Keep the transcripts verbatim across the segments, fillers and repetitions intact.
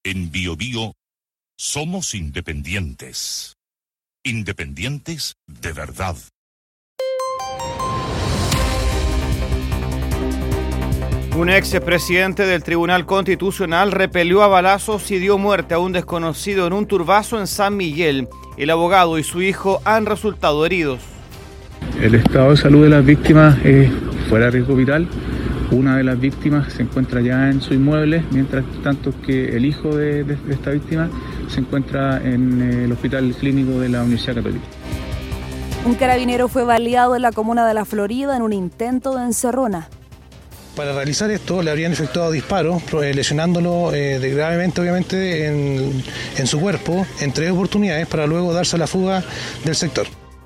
En Bio Bio somos independientes. Independientes de verdad. Un expresidente del Tribunal Constitucional repelió a balazos y dio muerte a un desconocido en un turbazo en San Miguel. El abogado y su hijo han resultado heridos. El estado de salud de las víctimas es fuera de riesgo vital. Una de las víctimas se encuentra ya en su inmueble, mientras tanto que el hijo de, de, de esta víctima se encuentra en el Hospital Clínico de la Universidad Católica. Un carabinero fue baleado en la comuna de La Florida en un intento de encerrona. Para realizar esto le habrían efectuado disparos, lesionándolo eh, de gravemente obviamente en, en su cuerpo en tres oportunidades para luego darse a la fuga del sector.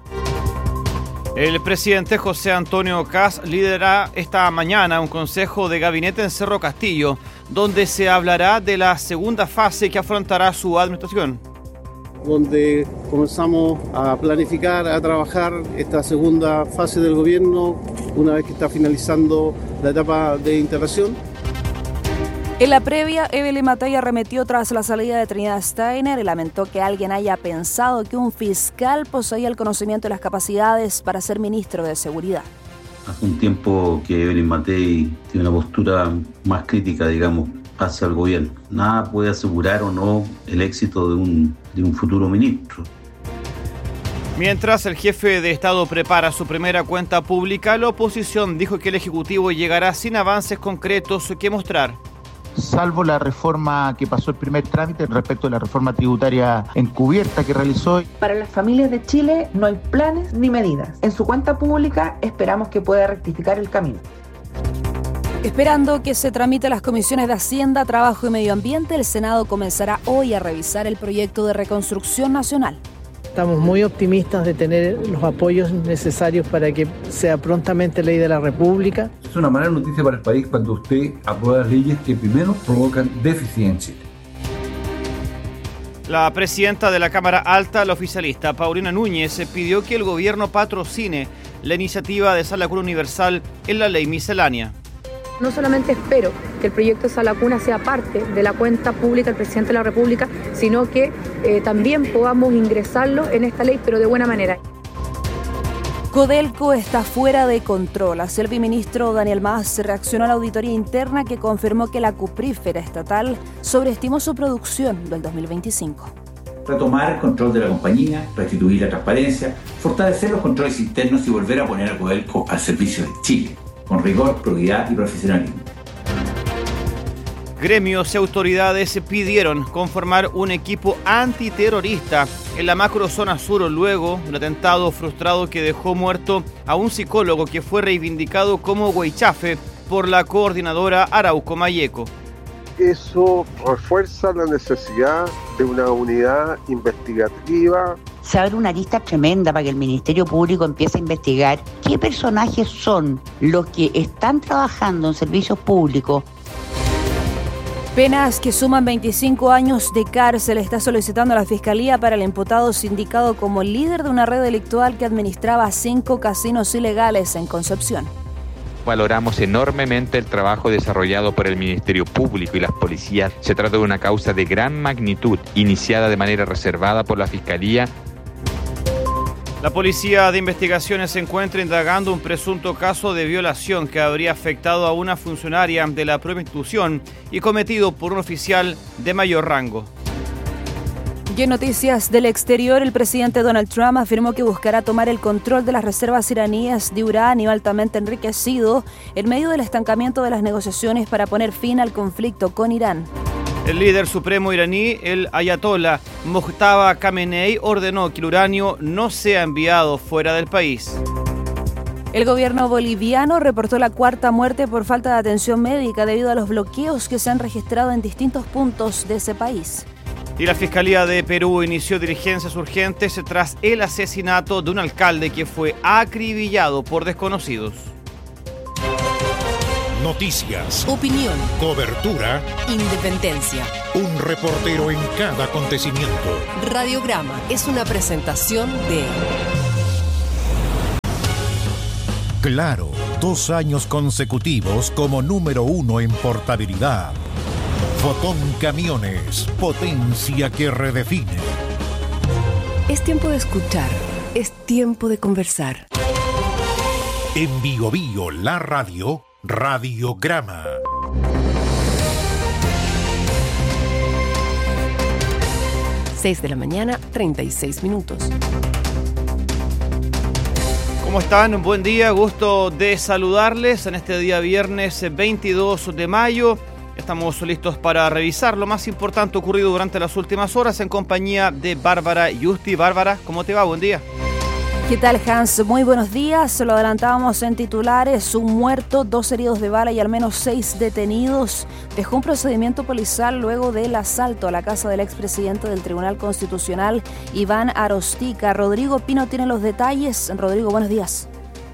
El presidente José Antonio Kast lidera esta mañana un consejo de gabinete en Cerro Castillo, donde se hablará de la segunda fase que afrontará su administración. Donde comenzamos a planificar, a trabajar esta segunda fase del gobierno, una vez que está finalizando la etapa de integración. En la previa, Evelyn Matei arremetió tras la salida de Trinidad Steiner y lamentó que alguien haya pensado que un fiscal poseía el conocimiento y las capacidades para ser ministro de Seguridad. Hace un tiempo que Evelyn Matei tiene una postura más crítica, digamos, hacia el gobierno. Nada puede asegurar o no el éxito de un, de un futuro ministro. Mientras el jefe de Estado prepara su primera cuenta pública, la oposición dijo que el Ejecutivo llegará sin avances concretos que mostrar. Salvo la reforma que pasó el primer trámite respecto a la reforma tributaria encubierta que realizó. Para las familias de Chile no hay planes ni medidas. En su cuenta pública esperamos que pueda rectificar el camino. Esperando que se tramite las comisiones de Hacienda, Trabajo y Medio Ambiente, el Senado comenzará hoy a revisar el proyecto de reconstrucción nacional. Estamos muy optimistas de tener los apoyos necesarios para que sea prontamente ley de la República. Es una mala noticia para el país cuando usted aprueba leyes que primero provocan déficit en Chile. La presidenta de la Cámara Alta, la oficialista Paulina Núñez, pidió que el gobierno patrocine la iniciativa de Sala Cuna Universal en la ley miscelánea. No solamente espero que el proyecto Sala Cuna sea parte de la cuenta pública del presidente de la República, sino que eh, también podamos ingresarlo en esta ley, pero de buena manera. Codelco está fuera de control. Así el viceministro Daniel Mas reaccionó a la auditoría interna que confirmó que la cuprífera estatal sobreestimó su producción del dos mil veinticinco. Retomar el control de la compañía, restituir la transparencia, fortalecer los controles internos y volver a poner a Codelco al servicio de Chile, con rigor, probidad y profesionalismo. Gremios y autoridades pidieron conformar un equipo antiterrorista en la macrozona sur luego de un atentado frustrado que dejó muerto a un psicólogo que fue reivindicado como huichafe por la coordinadora Arauco Mayeco. Eso refuerza la necesidad de una unidad investigativa. Se abre una lista tremenda para que el Ministerio Público empiece a investigar qué personajes son los que están trabajando en servicios públicos. Penas que suman veinticinco años de cárcel está solicitando la Fiscalía para el imputado sindicado como líder de una red delictual que administraba cinco casinos ilegales en Concepción. Valoramos enormemente el trabajo desarrollado por el Ministerio Público y las policías. Se trata de una causa de gran magnitud, iniciada de manera reservada por la Fiscalía. La Policía de Investigaciones se encuentra indagando un presunto caso de violación que habría afectado a una funcionaria de la propia institución y cometido por un oficial de mayor rango. Y en noticias del exterior, el presidente Donald Trump afirmó que buscará tomar el control de las reservas iraníes de uranio altamente enriquecido en medio del estancamiento de las negociaciones para poner fin al conflicto con Irán. El líder supremo iraní, el ayatolá Mojtaba Khamenei, ordenó que el uranio no sea enviado fuera del país. El gobierno boliviano reportó la cuarta muerte por falta de atención médica debido a los bloqueos que se han registrado en distintos puntos de ese país. Y la Fiscalía de Perú inició diligencias urgentes tras el asesinato de un alcalde que fue acribillado por desconocidos. Noticias, opinión, cobertura, independencia. Un reportero en cada acontecimiento. Radiograma es una presentación de Claro, dos años consecutivos como número uno en portabilidad. Fotón Camiones, potencia que redefine. Es tiempo de escuchar, es tiempo de conversar. En Bio Bio, la radio, Radiograma. seis de la mañana, treinta y seis minutos. ¿Cómo están? Buen día, gusto de saludarles en este día viernes veintidós de mayo. Estamos listos para revisar lo más importante ocurrido durante las últimas horas en compañía de Bárbara Yusti. Bárbara, ¿cómo te va? Buen día. ¿Qué tal, Hans? Muy buenos días. Lo adelantábamos en titulares. Un muerto, dos heridos de bala y al menos seis detenidos. Dejó un procedimiento policial luego del asalto a la casa del expresidente del Tribunal Constitucional, Iván Arostica. Rodrigo Pino tiene los detalles. Rodrigo, buenos días.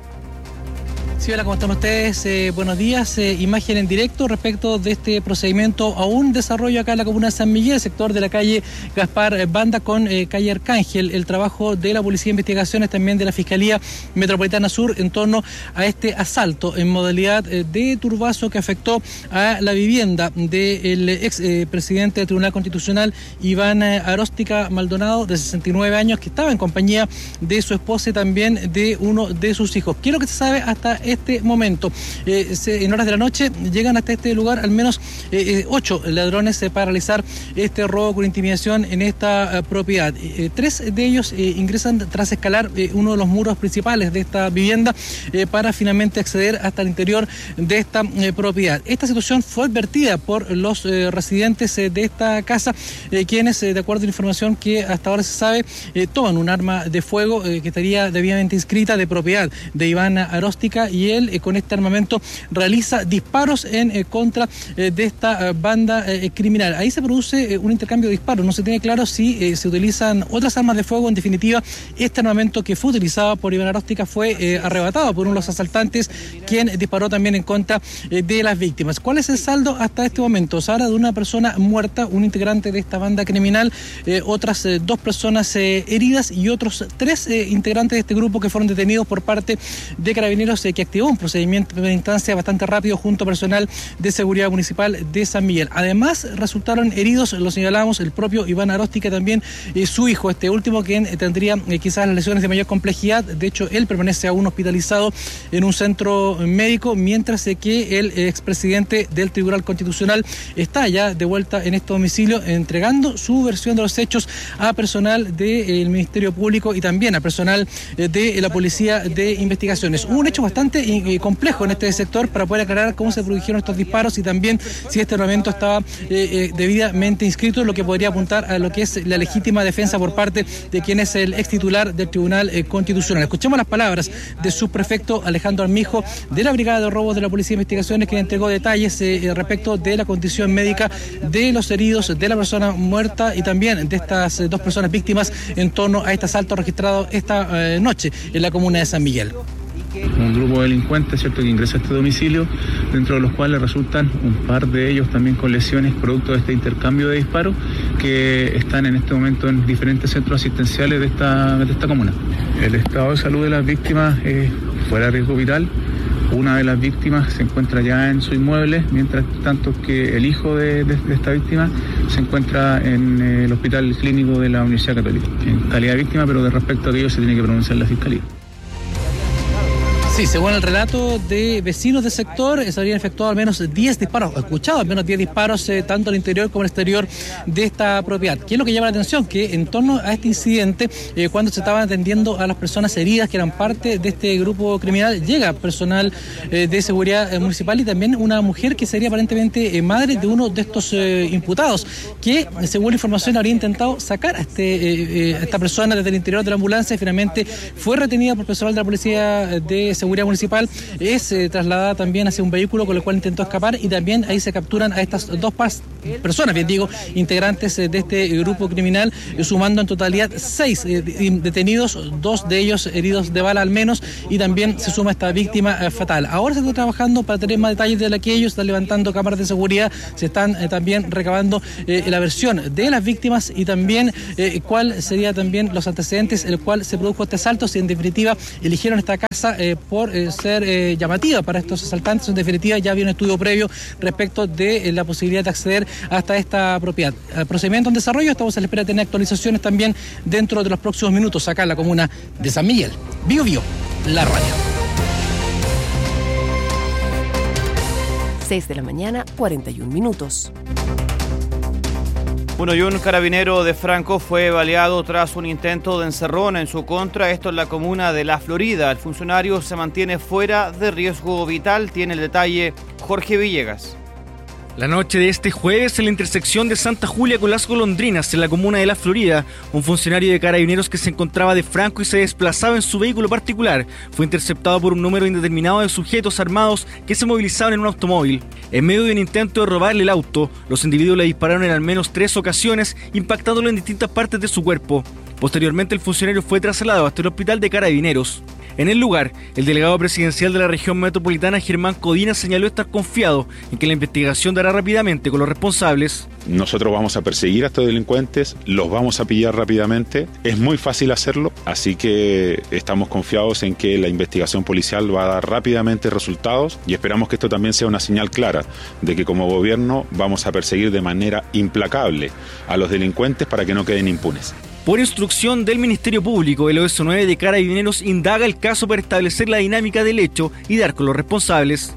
Sí, hola, ¿cómo están ustedes? Eh, buenos días. Eh, imagen en directo respecto de este procedimiento a un desarrollo acá en la comuna de San Miguel, sector de la calle Gaspar Banda con eh, calle Arcángel. El trabajo de la Policía de Investigaciones, también de la Fiscalía Metropolitana Sur, en torno a este asalto en modalidad eh, de turbazo que afectó a la vivienda del ex eh, presidente del Tribunal Constitucional, Iván eh, Arostica Maldonado, de sesenta y nueve años, que estaba en compañía de su esposa y también de uno de sus hijos. ¿Qué es lo que se sabe hasta este momento? Eh, se, en horas de la noche llegan hasta este lugar al menos eh, eh, ocho ladrones eh, para realizar este robo con intimidación en esta eh, propiedad. Eh, tres de ellos eh, ingresan tras escalar eh, uno de los muros principales de esta vivienda eh, para finalmente acceder hasta el interior de esta eh, propiedad. Esta situación fue advertida por los eh, residentes eh, de esta casa, eh, quienes, eh, de acuerdo a la información que hasta ahora se sabe, eh, toman un arma de fuego eh, que estaría debidamente inscrita de propiedad de Iván Arostica, y él eh, con este armamento realiza disparos en eh, contra eh, de esta eh, banda eh, criminal. Ahí se produce eh, un intercambio de disparos. No se tiene claro si eh, se utilizan otras armas de fuego. En definitiva, este armamento que fue utilizado por Iván Arostica fue eh, arrebatado por uno de los asaltantes, quien disparó también en contra eh, de las víctimas. ¿Cuál es el saldo hasta este momento? Se habla de una persona muerta, un integrante de esta banda criminal, eh, otras eh, dos personas eh, heridas y otros tres eh, integrantes de este grupo que fueron detenidos por parte de Carabineros, eh, que activó un procedimiento de instancia bastante rápido junto a personal de seguridad municipal de San Miguel. Además, resultaron heridos, lo señalamos, el propio Iván Arostica, también eh, su hijo, este último, quien eh, tendría eh, quizás las lesiones de mayor complejidad. De hecho, él permanece aún hospitalizado en un centro médico, mientras eh, que el eh, expresidente del Tribunal Constitucional está ya de vuelta en este domicilio, entregando su versión de los hechos a personal del Ministerio Público y también a personal eh, de la Policía de Investigaciones. Un hecho bastante eh, complejo en este sector para poder aclarar cómo se produjeron estos disparos y también si este armamento estaba eh, eh, debidamente inscrito, lo que podría apuntar a lo que es la legítima defensa por parte de quien es el ex titular del Tribunal eh, Constitucional. Escuchemos las palabras de subprefecto Alejandro Armijo, de la Brigada de Robos de la Policía de Investigaciones, quien entregó detalles eh, respecto de la condición médica de los heridos, de la persona muerta y también de estas eh, dos personas víctimas en torno a este asalto registrado esta eh, noche en la comuna de San Miguel. Un grupo de delincuentes, ¿cierto?, que ingresa a este domicilio, dentro de los cuales resultan un par de ellos también con lesiones producto de este intercambio de disparos, que están en este momento en diferentes centros asistenciales de esta, de esta comuna. El estado de salud de las víctimas es fuera de riesgo vital. Una de las víctimas se encuentra ya en su inmueble, mientras tanto que el hijo de, de, de esta víctima se encuentra en el Hospital Clínico de la Universidad Católica, en calidad de víctima, pero de respecto a aquello se tiene que pronunciar la Fiscalía. Sí, según el relato de vecinos del sector, se habrían efectuado al menos diez disparos, escuchado al menos diez disparos, eh, tanto al interior como al exterior de esta propiedad. ¿Qué es lo que llama la atención? Que en torno a este incidente, eh, cuando se estaban atendiendo a las personas heridas que eran parte de este grupo criminal, llega personal eh, de seguridad eh, municipal y también una mujer que sería aparentemente eh, madre de uno de estos eh, imputados, que según la información habría intentado sacar a, este, eh, eh, a esta persona desde el interior de la ambulancia y finalmente fue retenida por personal de la Policía de Seguridad Municipal. Es eh, trasladada también hacia un vehículo con el cual intentó escapar y también ahí se capturan a estas dos pas- personas, bien digo, integrantes eh, de este grupo criminal, eh, sumando en totalidad seis eh, detenidos, dos de ellos heridos de bala al menos, y también se suma esta víctima eh, fatal. Ahora se está trabajando para tener más detalles de la que ellos están levantando cámaras de seguridad, se están eh, también recabando eh, la versión de las víctimas y también eh, cuál sería también los antecedentes, el cual se produjo este asalto, si en definitiva eligieron esta casa eh, por eh, ser eh, llamativa para estos asaltantes. En definitiva, ya había un estudio previo respecto de eh, la posibilidad de acceder hasta esta propiedad. El procedimiento en desarrollo, estamos a la espera de tener actualizaciones también dentro de los próximos minutos acá en la comuna de San Miguel. Bio Bio, la radio. seis de la mañana, cuarenta y un minutos. Bueno, y un carabinero de Franco fue baleado tras un intento de encerrona en su contra, esto en la comuna de La Florida. El funcionario se mantiene fuera de riesgo vital, tiene el detalle Jorge Villegas. La noche de este jueves, en la intersección de Santa Julia con Las Golondrinas, en la comuna de La Florida, un funcionario de Carabineros que se encontraba de Franco y se desplazaba en su vehículo particular fue interceptado por un número indeterminado de sujetos armados que se movilizaban en un automóvil. En medio de un intento de robarle el auto, los individuos le dispararon en al menos tres ocasiones, impactándolo en distintas partes de su cuerpo. Posteriormente, el funcionario fue trasladado hasta el hospital de Carabineros. En el lugar, el delegado presidencial de la región metropolitana, Germán Codina, señaló estar confiado en que la investigación dará rápidamente con los responsables. Nosotros vamos a perseguir a estos delincuentes, los vamos a pillar rápidamente. Es muy fácil hacerlo, así que estamos confiados en que la investigación policial va a dar rápidamente resultados y esperamos que esto también sea una señal clara de que como gobierno vamos a perseguir de manera implacable a los delincuentes para que no queden impunes. Por instrucción del Ministerio Público, el O S nueve de Carabineros indaga el caso para establecer la dinámica del hecho y dar con los responsables.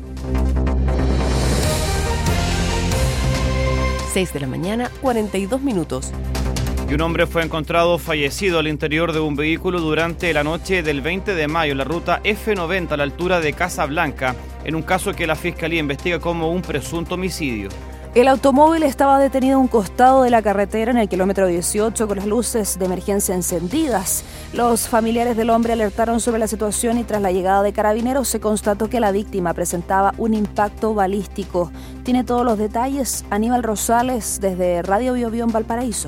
seis de la mañana, cuarenta y dos minutos. Y un hombre fue encontrado fallecido al interior de un vehículo durante la noche del veinte de mayo en la ruta F noventa a la altura de Casablanca, en un caso que la Fiscalía investiga como un presunto homicidio. El automóvil estaba detenido a un costado de la carretera en el kilómetro dieciocho con las luces de emergencia encendidas. Los familiares del hombre alertaron sobre la situación y tras la llegada de Carabineros se constató que la víctima presentaba un impacto balístico. Tiene todos los detalles Aníbal Rosales desde Radio Bio Bio en Valparaíso.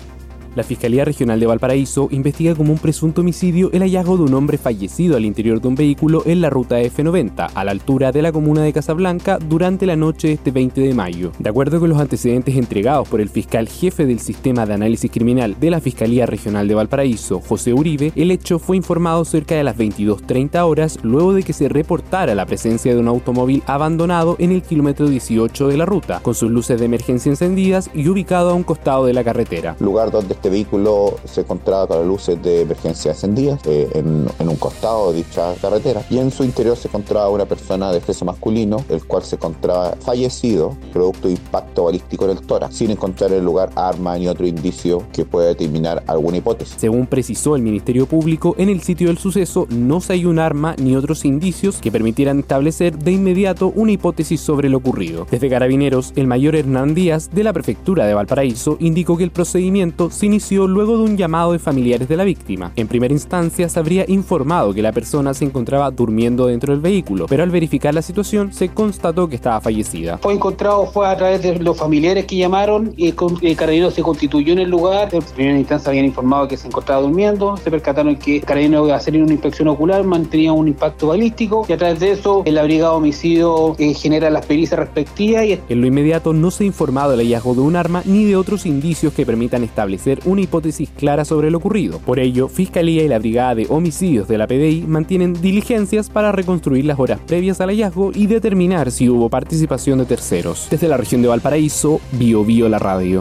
La Fiscalía Regional de Valparaíso investiga como un presunto homicidio el hallazgo de un hombre fallecido al interior de un vehículo en la ruta F noventa, a la altura de la comuna de Casablanca, durante la noche de este veinte de mayo. De acuerdo con los antecedentes entregados por el fiscal jefe del Sistema de Análisis Criminal de la Fiscalía Regional de Valparaíso, José Uribe, el hecho fue informado cerca de las veintidós treinta horas luego de que se reportara la presencia de un automóvil abandonado en el kilómetro dieciocho de la ruta, con sus luces de emergencia encendidas y ubicado a un costado de la carretera. Lugar donde este vehículo se encontraba con las luces de emergencia encendidas eh, en, en un costado de dicha carretera, y en su interior se encontraba una persona de sexo masculino, el cual se encontraba fallecido producto de impacto balístico en el tórax, sin encontrar en el lugar arma ni otro indicio que pueda determinar alguna hipótesis. Según precisó el Ministerio Público, en el sitio del suceso no se halló un arma ni otros indicios que permitieran establecer de inmediato una hipótesis sobre lo ocurrido. Desde Carabineros, el mayor Hernán Díaz, de la Prefectura de Valparaíso, indicó que el procedimiento se inició luego de un llamado de familiares de la víctima. En primera instancia se habría informado que la persona se encontraba durmiendo dentro del vehículo, pero al verificar la situación se constató que estaba fallecida. Fue encontrado fue a través de los familiares que llamaron y el Carabineros se constituyó en el lugar. En primera instancia habían informado que se encontraba durmiendo, se percataron que el Carabineros, al hacer una inspección ocular, mantenía un impacto balístico y a través de eso el brigada de homicidio eh, genera las pericias respectivas. Y... En lo inmediato no se ha informado del hallazgo de un arma ni de otros indicios que permitan establecer una hipótesis clara sobre lo ocurrido. Por ello, Fiscalía y la Brigada de Homicidios de la P D I mantienen diligencias para reconstruir las horas previas al hallazgo y determinar si hubo participación de terceros. Desde la región de Valparaíso, Bio Bio la radio.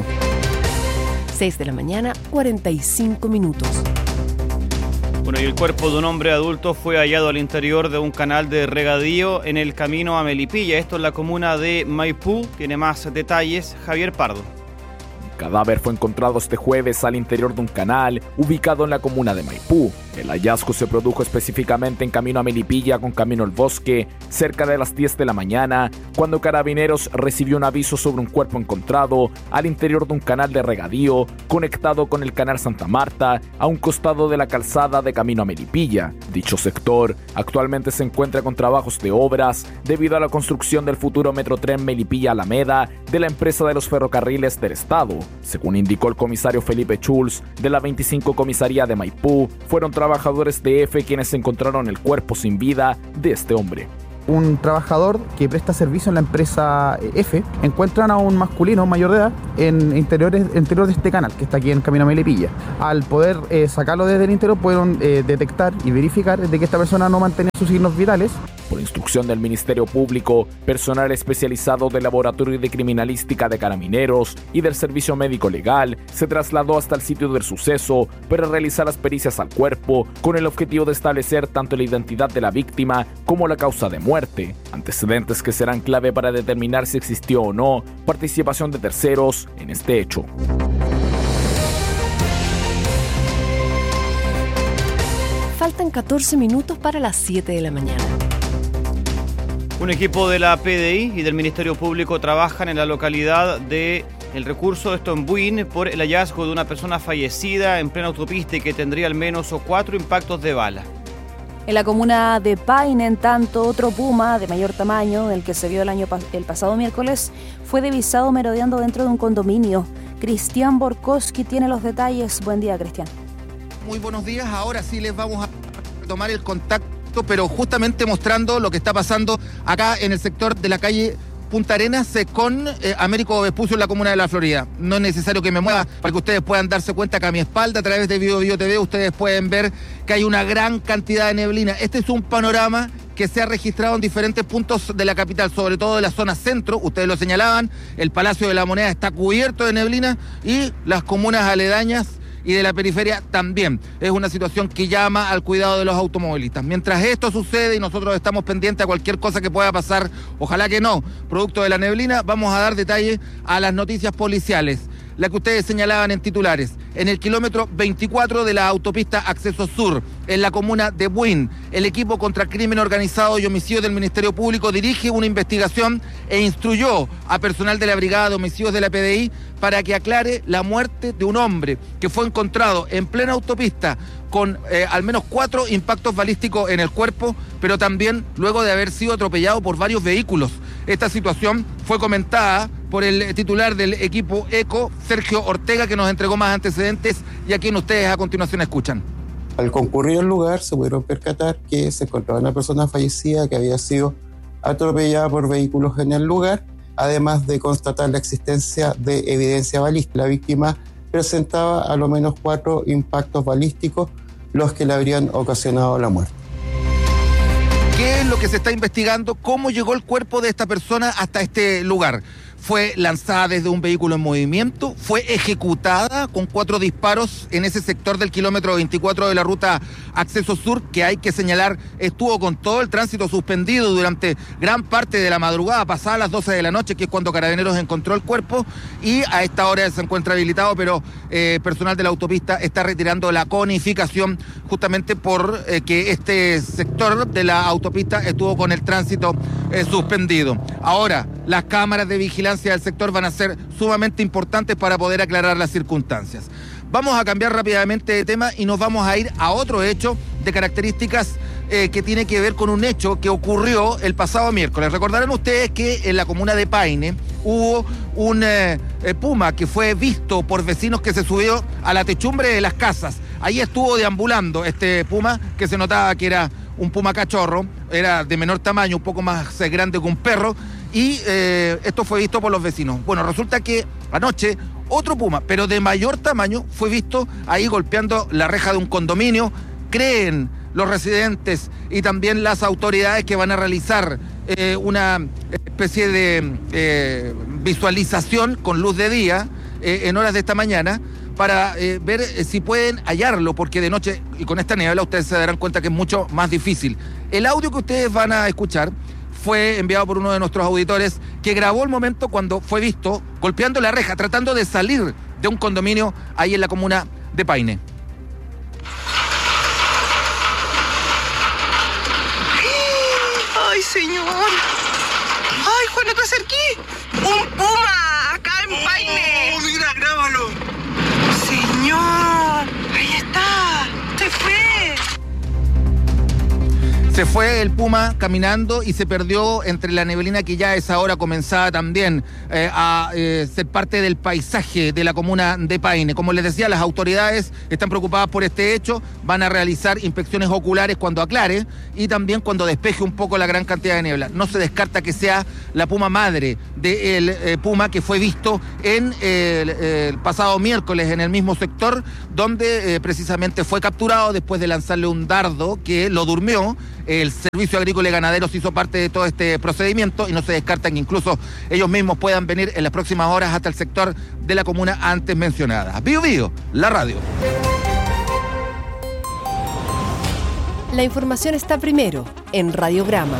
seis de la mañana, cuarenta y cinco minutos. Bueno, y el cuerpo de un hombre adulto fue hallado al interior de un canal de regadío en el camino a Melipilla, esto en la comuna de Maipú. Tiene más detalles Javier Pardo. Cadáver fue encontrado este jueves al interior de un canal ubicado en la comuna de Maipú. El hallazgo se produjo específicamente en camino a Melipilla con camino al bosque, cerca de las diez de la mañana, cuando Carabineros recibió un aviso sobre un cuerpo encontrado al interior de un canal de regadío conectado con el canal Santa Marta a un costado de la calzada de camino a Melipilla. Dicho sector actualmente se encuentra con trabajos de obras debido a la construcción del futuro Metrotren Melipilla-Alameda de la empresa de los ferrocarriles del estado. Según indicó el comisario Felipe Schulz de la veinticinco Comisaría de Maipú, fueron trabajadores de E F quienes encontraron el cuerpo sin vida de este hombre. un trabajador que presta servicio en la empresa F, encuentran a un masculino mayor de edad en interiores, interior de este canal, que está aquí en Camino a Melipilla. Al poder eh, sacarlo desde el interior, pudieron eh, detectar y verificar de que esta persona no mantenía sus signos vitales. Por instrucción del Ministerio Público, personal especializado del Laboratorio de Criminalística de Carabineros y del Servicio Médico Legal se trasladó hasta el sitio del suceso para realizar las pericias al cuerpo con el objetivo de establecer tanto la identidad de la víctima como la causa de muerte, antecedentes que serán clave para determinar si existió o no participación de terceros en este hecho. Faltan catorce minutos para las siete de la mañana. Un equipo de la P D I y del Ministerio Público trabajan en la localidad de El Recurso, esto en Buin, por el hallazgo de una persona fallecida en plena autopista y que tendría al menos cuatro impactos de bala. En la comuna de Paine, en tanto, otro puma de mayor tamaño, del que se vio el, año, el pasado miércoles, fue divisado merodeando dentro de un condominio. Cristian Borkowski tiene los detalles. Buen día, Cristian. Muy buenos días. Ahora sí les vamos a tomar el contacto, pero justamente mostrando lo que está pasando acá en el sector de la calle Punta Arenas con eh, Américo Vespucio en la comuna de La Florida. No es necesario que me mueva para que ustedes puedan darse cuenta que a mi espalda, a través de Bio Bio T V, ustedes pueden ver que hay una gran cantidad de neblina. Este es un panorama que se ha registrado en diferentes puntos de la capital, sobre todo de la zona centro. Ustedes lo señalaban, el Palacio de la Moneda está cubierto de neblina y las comunas aledañas y de la periferia también. Es una situación que llama al cuidado de los automovilistas. Mientras esto sucede y nosotros estamos pendientes a cualquier cosa que pueda pasar, ojalá que no, producto de la neblina, vamos a dar detalle a las noticias policiales. La que ustedes señalaban en titulares, en el kilómetro veinticuatro de la autopista Acceso Sur, en la comuna de Buin, el equipo contra crimen organizado y homicidios del Ministerio Público dirige una investigación e instruyó a personal de la Brigada de Homicidios de la P D I para que aclare la muerte de un hombre que fue encontrado en plena autopista con eh, al menos cuatro impactos balísticos en el cuerpo, pero también luego de haber sido atropellado por varios vehículos. Esta situación fue comentada por el titular del equipo ECO, Sergio Ortega, que nos entregó más antecedentes y a quien ustedes a continuación escuchan. Al concurrir al lugar se pudieron percatar que se encontraba una persona fallecida que había sido atropellada por vehículos en el lugar, además de constatar la existencia de evidencia balística. La víctima presentaba a lo menos cuatro impactos balísticos, los que le habrían ocasionado la muerte. ¿Qué es lo que se está investigando? ¿Cómo llegó el cuerpo de esta persona hasta este lugar? ¿Fue lanzada desde un vehículo en movimiento? ¿Fue ejecutada con cuatro disparos en ese sector del kilómetro veinticuatro de la ruta Acceso Sur, que hay que señalar estuvo con todo el tránsito suspendido durante gran parte de la madrugada, pasada las doce de la noche, que es cuando Carabineros encontró el cuerpo, y a esta hora se encuentra habilitado, pero eh, personal de la autopista está retirando la conificación justamente por eh, que este sector de la autopista estuvo con el tránsito eh, suspendido. Ahora, las cámaras de vigilancia del sector van a ser sumamente importantes para poder aclarar las circunstancias. Vamos a cambiar rápidamente de tema y nos vamos a ir a otro hecho de características eh, que tiene que ver con un hecho que ocurrió el pasado miércoles. Recordarán ustedes que en la comuna de Paine hubo un eh, puma que fue visto por vecinos que se subió a la techumbre de las casas. Ahí estuvo deambulando este puma, que se notaba que era un puma cachorro, era de menor tamaño, un poco más eh, grande que un perro, y eh, esto fue visto por los vecinos. Bueno, resulta que anoche otro puma, pero de mayor tamaño, fue visto ahí golpeando la reja de un condominio. Creen los residentes y también las autoridades que van a realizar eh, una especie de eh, visualización con luz de día eh, en horas de esta mañana para eh, ver eh, si pueden hallarlo, porque de noche y con esta niebla ustedes se darán cuenta que es mucho más difícil. El audio que ustedes van a escuchar fue enviado por uno de nuestros auditores que grabó el momento cuando fue visto golpeando la reja, tratando de salir de un condominio ahí en la comuna de Paine. ¡Ay, señor! ¡Ay, Juan, no te acerqué! ¡Un puma! ¡Acá en Paine! ¡Oh, mira, grábalo! ¡Señor! ¡Ahí está! ¡Se fue! Se fue el Puma caminando y se perdió entre la neblina que ya a esa hora comenzaba también eh, a eh, ser parte del paisaje de la comuna de Paine. Como les decía, las autoridades están preocupadas por este hecho, van a realizar inspecciones oculares cuando aclare y también cuando despeje un poco la gran cantidad de niebla. No se descarta que sea la Puma madre del eh, Puma que fue visto en eh, el, el pasado miércoles en el mismo sector donde eh, precisamente fue capturado después de lanzarle un dardo que lo durmió. El Servicio Agrícola y Ganaderos hizo parte de todo este procedimiento y no se descarta que incluso ellos mismos puedan venir en las próximas horas hasta el sector de la comuna antes mencionada. Bío Bío, la radio. La información está primero en Radiograma.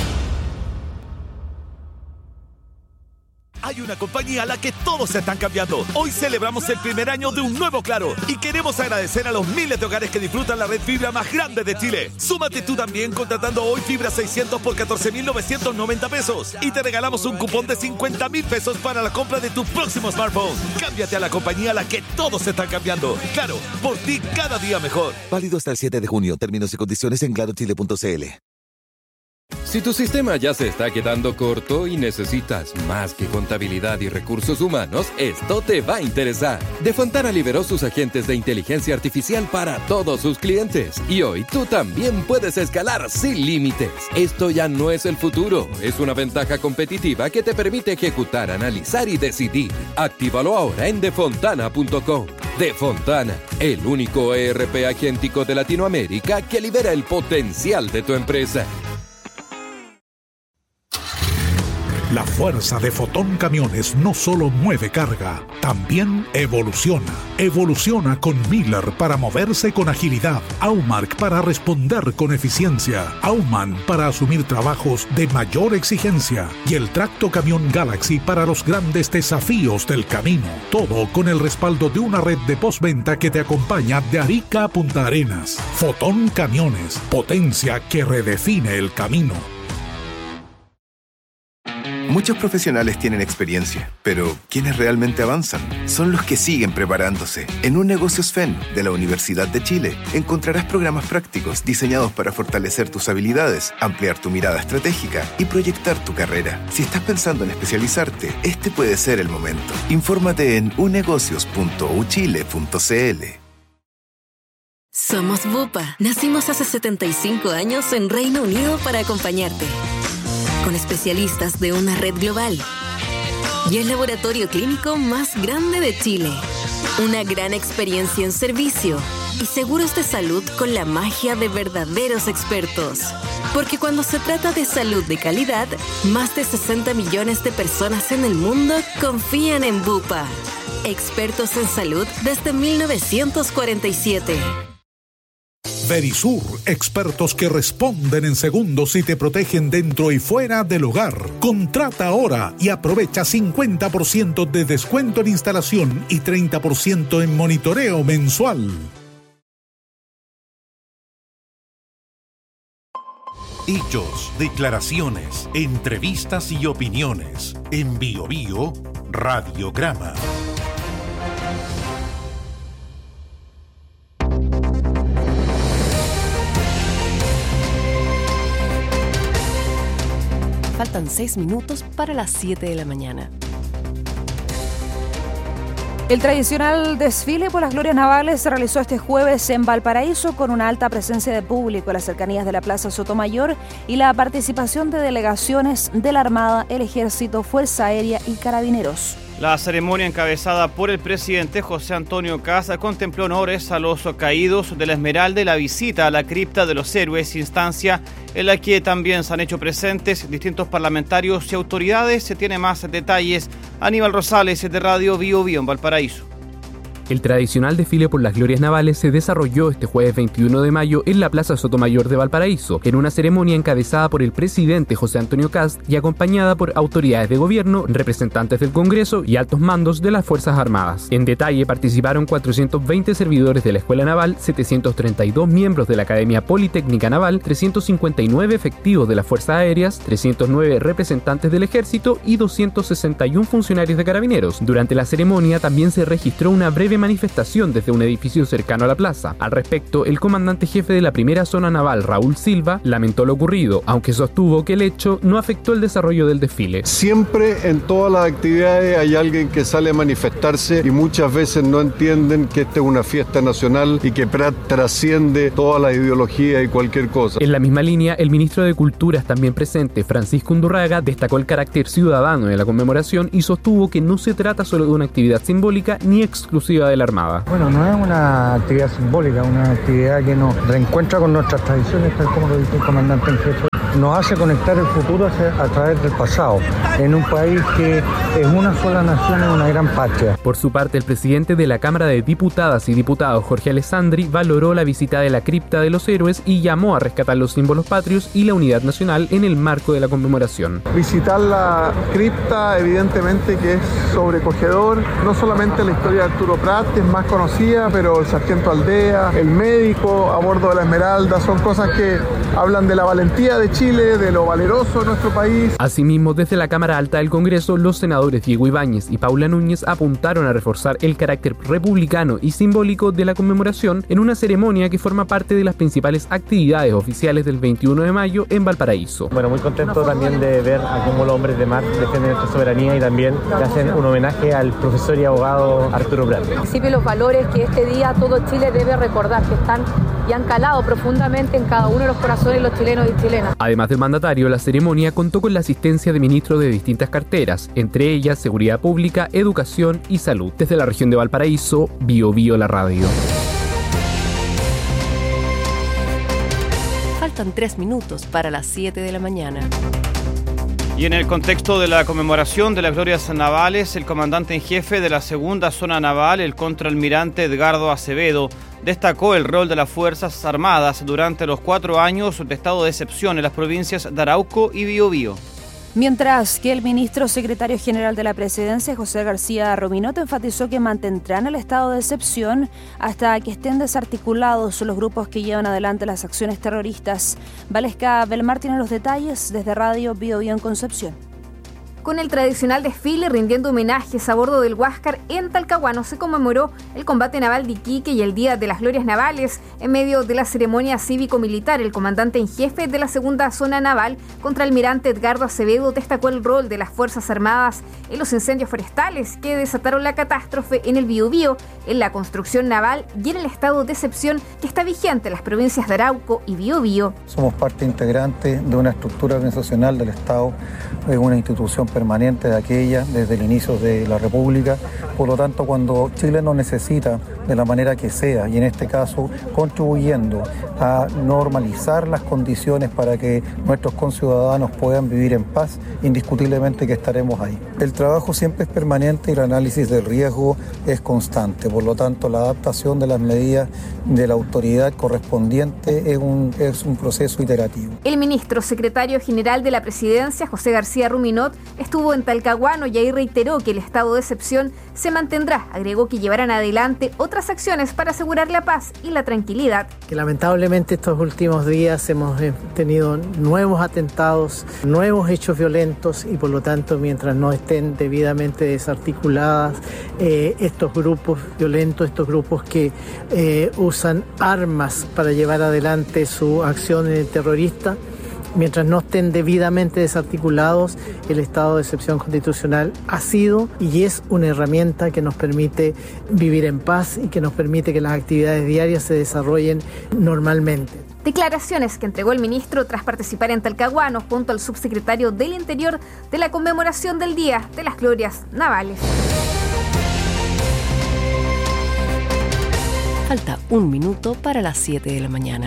Hay una compañía a la que todos se están cambiando. Hoy celebramos el primer año de un nuevo Claro y queremos agradecer a los miles de hogares que disfrutan la red fibra más grande de Chile. Súmate tú también contratando hoy fibra seiscientos por catorce mil novecientos noventa pesos y te regalamos un cupón de cincuenta mil pesos para la compra de tu próximo smartphone. Cámbiate a la compañía a la que todos se están cambiando. Claro, por ti cada día mejor. Válido hasta el siete de junio. Términos y condiciones en claro chile punto c l. Si tu sistema ya se está quedando corto y necesitas más que contabilidad y recursos humanos, esto te va a interesar. Defontana liberó sus agentes de inteligencia artificial para todos sus clientes. Y hoy tú también puedes escalar sin límites. Esto ya no es el futuro, es una ventaja competitiva que te permite ejecutar, analizar y decidir. Actívalo ahora en defontana punto com. Defontana, el único E R P agéntico de Latinoamérica que libera el potencial de tu empresa. La fuerza de Fotón Camiones no solo mueve carga, también evoluciona. Evoluciona con Miller para moverse con agilidad, Aumark para responder con eficiencia, Aumann para asumir trabajos de mayor exigencia y el Tracto Camión Galaxy para los grandes desafíos del camino. Todo con el respaldo de una red de postventa que te acompaña de Arica a Punta Arenas. Fotón Camiones, potencia que redefine el camino. Muchos profesionales tienen experiencia, pero quienes realmente avanzan son los que siguen preparándose. En Un Negocios F E N de la Universidad de Chile encontrarás programas prácticos diseñados para fortalecer tus habilidades, ampliar tu mirada estratégica y proyectar tu carrera. Si estás pensando en especializarte, este puede ser el momento. Infórmate en u negocios punto u chile punto c l. Somos Bupa. Nacimos hace setenta y cinco años en Reino Unido para acompañarte. Con especialistas de una red global y el laboratorio clínico más grande de Chile. Una gran experiencia en servicio y seguros de salud con la magia de verdaderos expertos. Porque cuando se trata de salud de calidad, más de sesenta millones de personas en el mundo confían en Bupa. Expertos en salud desde mil novecientos cuarenta y siete. Verisur, expertos que responden en segundos y te protegen dentro y fuera del hogar. Contrata ahora y aprovecha cincuenta por ciento de descuento en instalación y treinta por ciento en monitoreo mensual. Hechos, declaraciones, entrevistas y opiniones. En Bío Bío, Radiograma. Faltan seis minutos para las siete de la mañana. El tradicional desfile por las glorias navales se realizó este jueves en Valparaíso con una alta presencia de público en las cercanías de la Plaza Sotomayor y la participación de delegaciones de la Armada, el Ejército, Fuerza Aérea y Carabineros. La ceremonia encabezada por el presidente José Antonio Kast contempló honores a los caídos de la Esmeralda y la visita a la cripta de los héroes, instancia en la que también se han hecho presentes distintos parlamentarios y autoridades. Se tiene más detalles. Aníbal Rosales de Radio Bío Bío en Valparaíso. El tradicional desfile por las glorias navales se desarrolló este jueves veintiuno de mayo en la Plaza Sotomayor de Valparaíso, en una ceremonia encabezada por el presidente José Antonio Kast y acompañada por autoridades de gobierno, representantes del Congreso y altos mandos de las Fuerzas Armadas. En detalle participaron cuatrocientos veinte servidores de la Escuela Naval, setecientos treinta y dos miembros de la Academia Politécnica Naval, trescientos cincuenta y nueve efectivos de las Fuerzas Aéreas, trescientos nueve representantes del Ejército y doscientos sesenta y uno funcionarios de Carabineros. Durante la ceremonia también se registró una breve de manifestación desde un edificio cercano a la plaza. Al respecto, el comandante jefe de la primera zona naval, Raúl Silva, lamentó lo ocurrido, aunque sostuvo que el hecho no afectó el desarrollo del desfile. Siempre en todas las actividades hay alguien que sale a manifestarse y muchas veces no entienden que esta es una fiesta nacional y que trasciende toda la ideología y cualquier cosa. En la misma línea, el ministro de Culturas también presente, Francisco Undurraga, destacó el carácter ciudadano de la conmemoración y sostuvo que no se trata solo de una actividad simbólica ni exclusiva de la Armada. Bueno, no es una actividad simbólica, una actividad que nos reencuentra con nuestras tradiciones, tal como lo dice el comandante en jefe. Nos hace conectar el futuro a través del pasado, en un país que es una sola nación y una gran patria. Por su parte, el presidente de la Cámara de Diputadas y Diputados, Jorge Alessandri, valoró la visita de la cripta de los héroes y llamó a rescatar los símbolos patrios y la unidad nacional en el marco de la conmemoración. Visitar la cripta evidentemente que es sobrecogedor, no solamente la historia de Arturo Prat, que es más conocida, pero el sargento Aldea, el médico a bordo de la Esmeralda, son cosas que hablan de la valentía de Chile, de lo valeroso de nuestro país. Asimismo, desde la Cámara Alta del Congreso, los senadores Diego Ibáñez y Paula Núñez apuntaron a reforzar el carácter republicano y simbólico de la conmemoración en una ceremonia que forma parte de las principales actividades oficiales del veintiuno de mayo en Valparaíso. Bueno, muy contento también de ver a cómo los hombres de mar defienden nuestra soberanía y también le hacen un homenaje al profesor y abogado Arturo Prat. En principio, los valores que este día todo Chile debe recordar, que están y han calado profundamente en cada uno de los corazones de los chilenos y chilenas. Además del mandatario, la ceremonia contó con la asistencia de ministros de distintas carteras, entre ellas Seguridad Pública, Educación y Salud. Desde la región de Valparaíso, Bio Bio la radio. Faltan tres minutos para las siete de la mañana. Y en el contexto de la conmemoración de las glorias navales, el comandante en jefe de la segunda zona naval, el contraalmirante Edgardo Acevedo, destacó el rol de las Fuerzas Armadas durante los cuatro años de estado de excepción en las provincias de Arauco y Biobío. Mientras que el ministro secretario general de la Presidencia, José García Ruminot, enfatizó que mantendrán el estado de excepción hasta que estén desarticulados los grupos que llevan adelante las acciones terroristas. Valesca Belmar tiene los detalles desde Radio Biobío en Concepción. Con el tradicional desfile rindiendo homenajes a bordo del Huáscar en Talcahuano se conmemoró el combate naval de Iquique y el Día de las Glorias Navales. En medio de la ceremonia cívico-militar, el comandante en jefe de la segunda zona naval, contraalmirante Edgardo Acevedo, destacó el rol de las Fuerzas Armadas en los incendios forestales que desataron la catástrofe en el Biobío, en la construcción naval y en el estado de excepción que está vigente en las provincias de Arauco y Biobío. Somos parte integrante de una estructura organizacional del Estado, es una institución permanente de aquella desde el inicio de la República. Por lo tanto, cuando Chile nos necesita de la manera que sea, y en este caso contribuyendo a normalizar las condiciones para que nuestros conciudadanos puedan vivir en paz, indiscutiblemente que estaremos ahí. El trabajo siempre es permanente y el análisis del riesgo es constante. Por lo tanto, la adaptación de las medidas de la autoridad correspondiente es un, es un proceso iterativo. El ministro secretario general de la Presidencia, José García Ruminot, estuvo en Talcahuano y ahí reiteró que el estado de excepción se mantendrá. Agregó que llevarán adelante otras acciones para asegurar la paz y la tranquilidad. Que lamentablemente estos últimos días hemos tenido nuevos atentados, nuevos hechos violentos y por lo tanto mientras no estén debidamente desarticuladas eh, estos grupos violentos, estos grupos que eh, usan armas para llevar adelante su acción terrorista, mientras no estén debidamente desarticulados, el estado de excepción constitucional ha sido y es una herramienta que nos permite vivir en paz y que nos permite que las actividades diarias se desarrollen normalmente. Declaraciones que entregó el ministro tras participar en Talcahuano junto al subsecretario del Interior de la conmemoración del Día de las Glorias Navales. Falta un minuto para las siete de la mañana.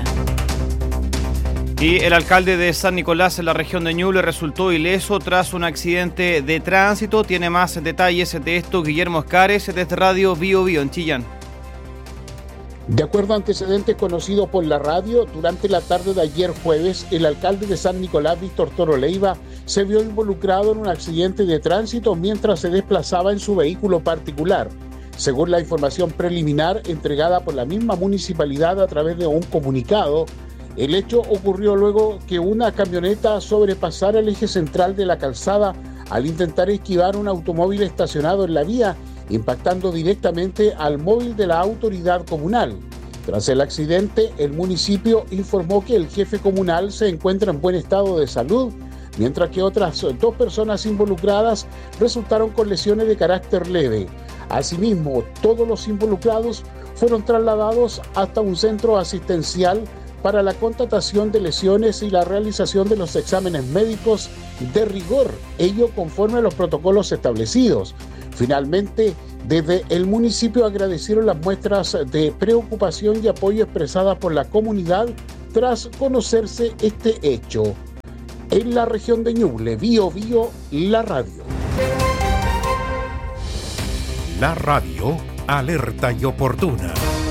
Y el alcalde de San Nicolás en la región de Ñuble resultó ileso tras un accidente de tránsito. Tiene más detalles de esto Guillermo Escares desde Radio Bio Bio en Chillán. De acuerdo a antecedentes conocidos por la radio, durante la tarde de ayer jueves, el alcalde de San Nicolás, Víctor Toro Leiva, se vio involucrado en un accidente de tránsito mientras se desplazaba en su vehículo particular. Según la información preliminar entregada por la misma municipalidad a través de un comunicado, el hecho ocurrió luego que una camioneta sobrepasara el eje central de la calzada al intentar esquivar un automóvil estacionado en la vía impactando directamente al móvil de la autoridad comunal. Tras el accidente, el municipio informó que el jefe comunal se encuentra en buen estado de salud, mientras que otras dos personas involucradas resultaron con lesiones de carácter leve. Asimismo, todos los involucrados fueron trasladados hasta un centro asistencial para la constatación de lesiones y la realización de los exámenes médicos de rigor, ello conforme a los protocolos establecidos. Finalmente, desde el municipio agradecieron las muestras de preocupación y apoyo expresadas por la comunidad tras conocerse este hecho. En la región de Ñuble, Bío Bío, la radio. La radio, alerta y oportuna.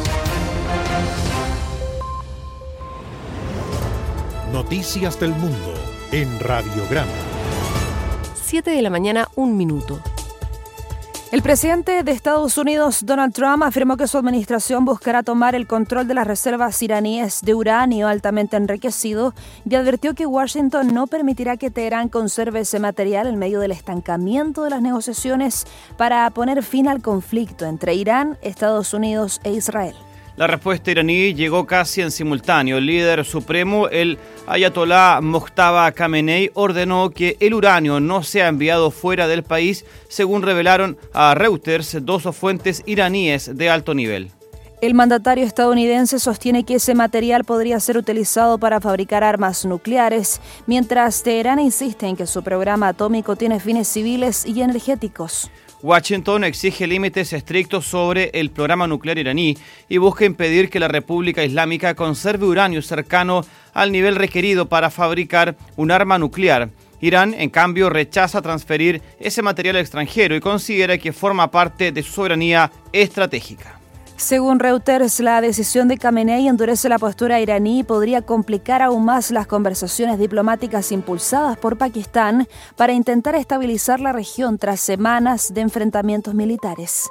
Noticias del mundo en Radiograma. siete de la mañana, un minuto. El presidente de Estados Unidos, Donald Trump, afirmó que su administración buscará tomar el control de las reservas iraníes de uranio altamente enriquecido y advirtió que Washington no permitirá que Teherán conserve ese material en medio del estancamiento de las negociaciones para poner fin al conflicto entre Irán, Estados Unidos e Israel. La respuesta iraní llegó casi en simultáneo. El líder supremo, el ayatolá Mojtaba Khamenei, ordenó que el uranio no sea enviado fuera del país, según revelaron a Reuters dos fuentes iraníes de alto nivel. El mandatario estadounidense sostiene que ese material podría ser utilizado para fabricar armas nucleares, mientras Teherán insiste en que su programa atómico tiene fines civiles y energéticos. Washington exige límites estrictos sobre el programa nuclear iraní y busca impedir que la República Islámica conserve uranio cercano al nivel requerido para fabricar un arma nuclear. Irán, en cambio, rechaza transferir ese material extranjero y considera que forma parte de su soberanía estratégica. Según Reuters, la decisión de Khamenei endurece la postura iraní y podría complicar aún más las conversaciones diplomáticas impulsadas por Pakistán para intentar estabilizar la región tras semanas de enfrentamientos militares.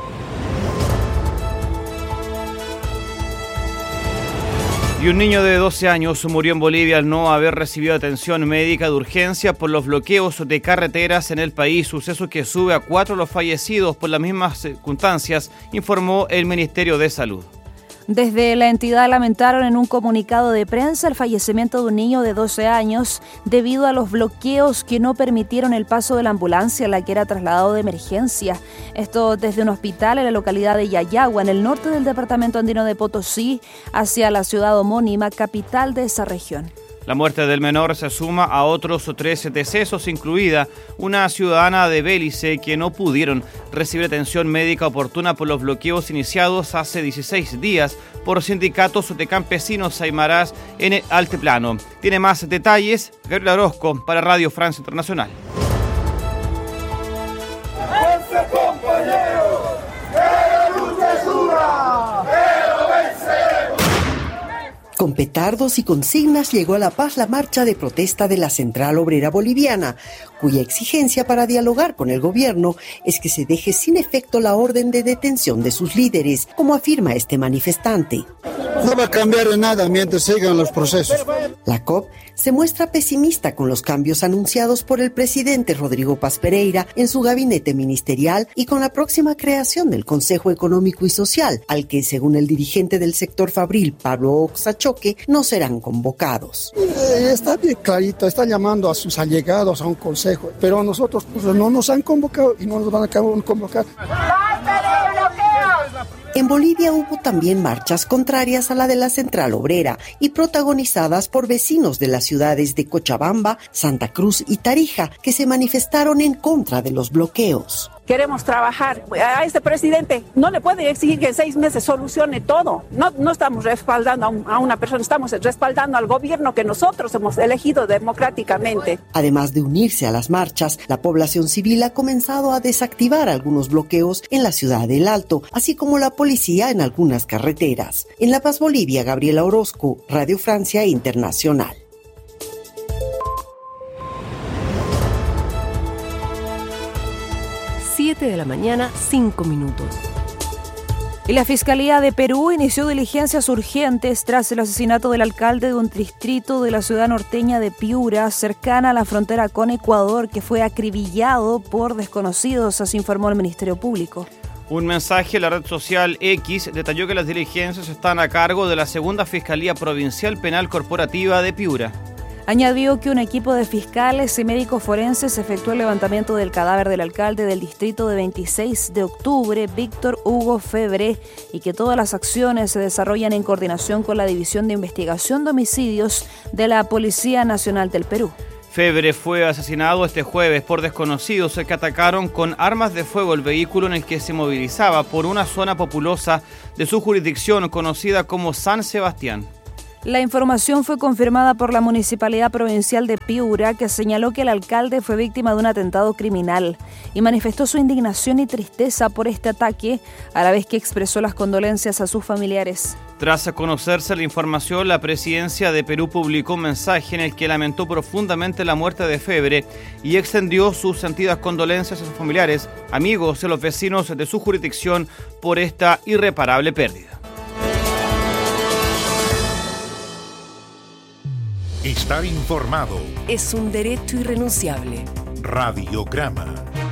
Y un niño de doce años murió en Bolivia al no haber recibido atención médica de urgencia por los bloqueos de carreteras en el país, suceso que sube a cuatro los fallecidos por las mismas circunstancias, informó el Ministerio de Salud. Desde la entidad lamentaron en un comunicado de prensa el fallecimiento de un niño de doce años debido a los bloqueos que no permitieron el paso de la ambulancia a la que era trasladado de emergencia. Esto desde un hospital en la localidad de Yayagua, en el norte del departamento andino de Potosí, hacia la ciudad homónima, capital de esa región. La muerte del menor se suma a otros tres decesos, incluida una ciudadana de Belice que no pudieron recibir atención médica oportuna por los bloqueos iniciados hace dieciséis días por sindicatos de campesinos aymarás en el altiplano. Tiene más detalles Gabriel Orozco para Radio Francia Internacional. Con petardos y consignas llegó a La Paz la marcha de protesta de la Central Obrera Boliviana, cuya exigencia para dialogar con el gobierno es que se deje sin efecto la orden de detención de sus líderes, como afirma este manifestante. No va a cambiar nada mientras sigan los procesos. La C O P se muestra pesimista con los cambios anunciados por el presidente Rodrigo Paz Pereira en su gabinete ministerial y con la próxima creación del Consejo Económico y Social, al que, según el dirigente del sector fabril, Pablo Oxachoque, no serán convocados. Eh, está bien clarito, está llamando a sus allegados a un consejo, pero nosotros pues, no nos han convocado y no nos van a convocar. En Bolivia hubo también marchas contrarias a la de la Central Obrera y protagonizadas por vecinos de las ciudades de Cochabamba, Santa Cruz y Tarija, que se manifestaron en contra de los bloqueos. Queremos trabajar. A este presidente no le puede exigir que en seis meses solucione todo. No, no estamos respaldando a, un, a una persona, estamos respaldando al gobierno que nosotros hemos elegido democráticamente. Además de unirse a las marchas, la población civil ha comenzado a desactivar algunos bloqueos en la ciudad del Alto, así como la policía en algunas carreteras. En La Paz, Bolivia, Gabriela Orozco, Radio Francia Internacional. siete de la mañana, cinco minutos. Y la Fiscalía de Perú inició diligencias urgentes tras el asesinato del alcalde de un distrito de la ciudad norteña de Piura, cercana a la frontera con Ecuador, que fue acribillado por desconocidos, así informó el Ministerio Público. Un mensaje en la red social X detalló que las diligencias están a cargo de la Segunda Fiscalía Provincial Penal Corporativa de Piura. Añadió que un equipo de fiscales y médicos forenses efectuó el levantamiento del cadáver del alcalde del distrito de veintiséis de octubre, Víctor Hugo Febre, y que todas las acciones se desarrollan en coordinación con la División de Investigación de Homicidios de la Policía Nacional del Perú. Febre fue asesinado este jueves por desconocidos que atacaron con armas de fuego el vehículo en el que se movilizaba por una zona populosa de su jurisdicción conocida como San Sebastián. La información fue confirmada por la Municipalidad Provincial de Piura, que señaló que el alcalde fue víctima de un atentado criminal y manifestó su indignación y tristeza por este ataque, a la vez que expresó las condolencias a sus familiares. Tras conocerse la información, la Presidencia de Perú publicó un mensaje en el que lamentó profundamente la muerte de Febre y extendió sus sentidas condolencias a sus familiares, amigos y los vecinos de su jurisdicción por esta irreparable pérdida. Estar informado es un derecho irrenunciable. Radiograma.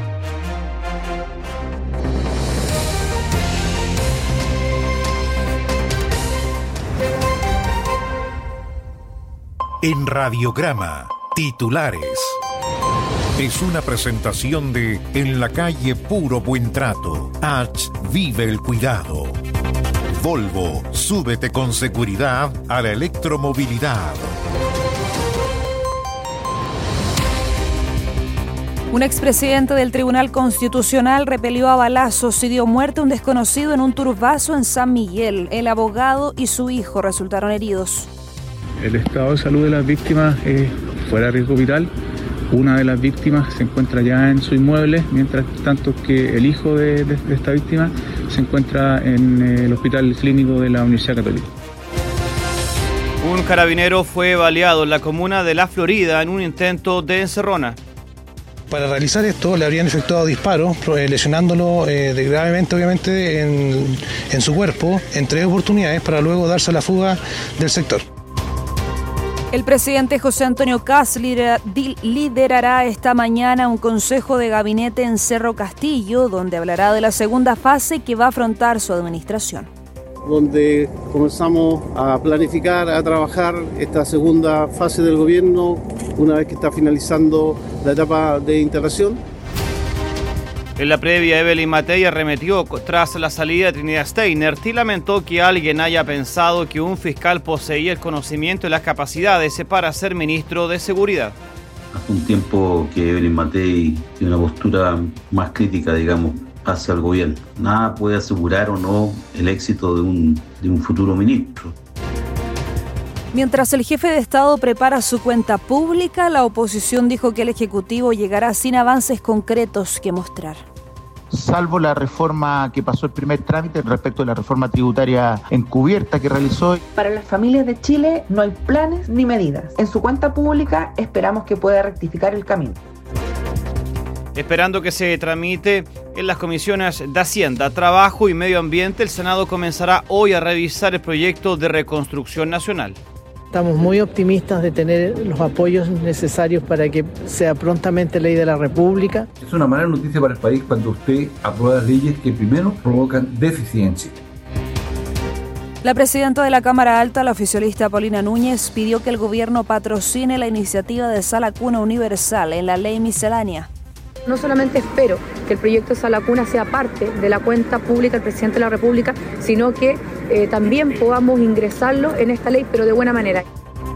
En Radiograma, titulares. Es una presentación de En la calle Puro Buen Trato. H. Vive el cuidado. Volvo, súbete con seguridad a la electromovilidad. Un expresidente del Tribunal Constitucional repelió a balazos y dio muerte a un desconocido en un turbazo en San Miguel. El abogado y su hijo resultaron heridos. El estado de salud de las víctimas es fuera de riesgo vital. Una de las víctimas se encuentra ya en su inmueble, mientras tanto que el hijo de, de, de esta víctima se encuentra en el Hospital Clínico de la Universidad Católica. Un carabinero fue baleado en la comuna de La Florida en un intento de encerrona. Para realizar esto le habrían efectuado disparos, lesionándolo eh, de gravemente obviamente en, en su cuerpo en tres oportunidades para luego darse a la fuga del sector. El presidente José Antonio Kast liderará esta mañana un consejo de gabinete en Cerro Castillo, donde hablará de la segunda fase que va a afrontar su administración. Donde comenzamos a planificar, a trabajar esta segunda fase del gobierno, una vez que está finalizando la etapa de integración. En la previa, Evelyn Matei arremetió tras la salida de Trinidad Steiner y lamentó que alguien haya pensado que un fiscal poseía el conocimiento y las capacidades para ser ministro de Seguridad. Hace un tiempo que Evelyn Matei tiene una postura más crítica, digamos, hacia el gobierno. Nada puede asegurar o no el éxito de un, de un futuro ministro. Mientras el jefe de Estado prepara su cuenta pública, la oposición dijo que el Ejecutivo llegará sin avances concretos que mostrar. Salvo la reforma que pasó el primer trámite respecto de la reforma tributaria encubierta que realizó. Para las familias de Chile no hay planes ni medidas. En su cuenta pública esperamos que pueda rectificar el camino. Esperando que se tramite en las comisiones de Hacienda, Trabajo y Medio Ambiente, el Senado comenzará hoy a revisar el proyecto de reconstrucción nacional. Estamos muy optimistas de tener los apoyos necesarios para que sea prontamente ley de la República. Es una mala noticia para el país cuando usted aprueba leyes que primero provocan déficit en Chile. La presidenta de la Cámara Alta, la oficialista Paulina Núñez, pidió que el gobierno patrocine la iniciativa de Sala Cuna Universal en la ley miscelánea. No solamente espero que el proyecto de Sala Cuna sea parte de la cuenta pública del presidente de la República, sino que eh, también podamos ingresarlo en esta ley, pero de buena manera.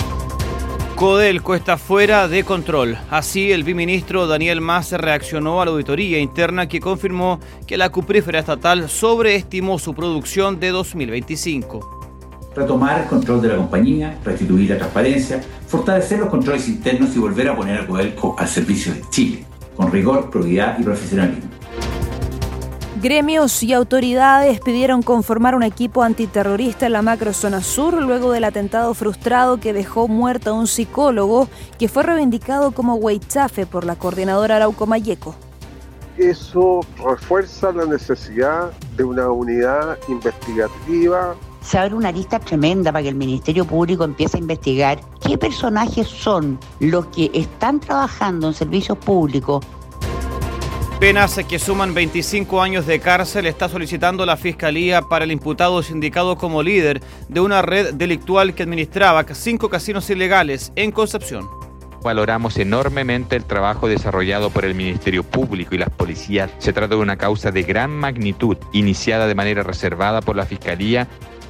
Codelco está fuera de control. Así, el viceministro Daniel Mace reaccionó a la auditoría interna que confirmó que la cuprífera estatal sobreestimó su producción de dos mil veinticinco. Retomar el control de la compañía, restituir la transparencia, fortalecer los controles internos y volver a poner a Codelco al servicio de Chile, con rigor, probidad y profesionalismo. Gremios y autoridades pidieron conformar un equipo antiterrorista en la macrozona sur luego del atentado frustrado que dejó muerto a un psicólogo que fue reivindicado como Huaychafe por la coordinadora Arauco Mayeco. eso refuerza la necesidad de una unidad investigativa. Se abre una lista tremenda para que el Ministerio Público empiece a investigar qué personajes son los que están trabajando en servicios públicos. Penas que suman veinticinco años de cárcel está solicitando la Fiscalía para el imputado sindicado como líder de una red delictual que administraba cinco casinos ilegales en Concepción. Valoramos enormemente el trabajo desarrollado por el Ministerio Público y las policías. Se trata de una causa de gran magnitud, iniciada de manera reservada por la Fiscalía.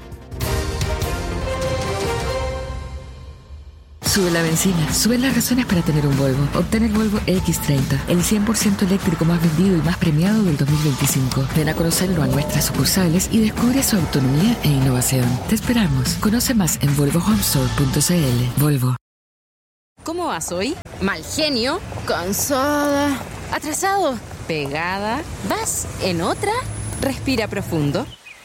Sube la benzina, suben las razones para tener un Volvo. Obtén el Volvo equis treinta, el cien por ciento eléctrico más vendido y más premiado del dos mil veinticinco. Ven a conocerlo a nuestras sucursales y descubre su autonomía e innovación. Te esperamos. Conoce más en volvo home store punto c l. Volvo. ¿Cómo vas hoy? Mal genio, cansada, atrasado, pegada. ¿Vas en otra? Respira profundo.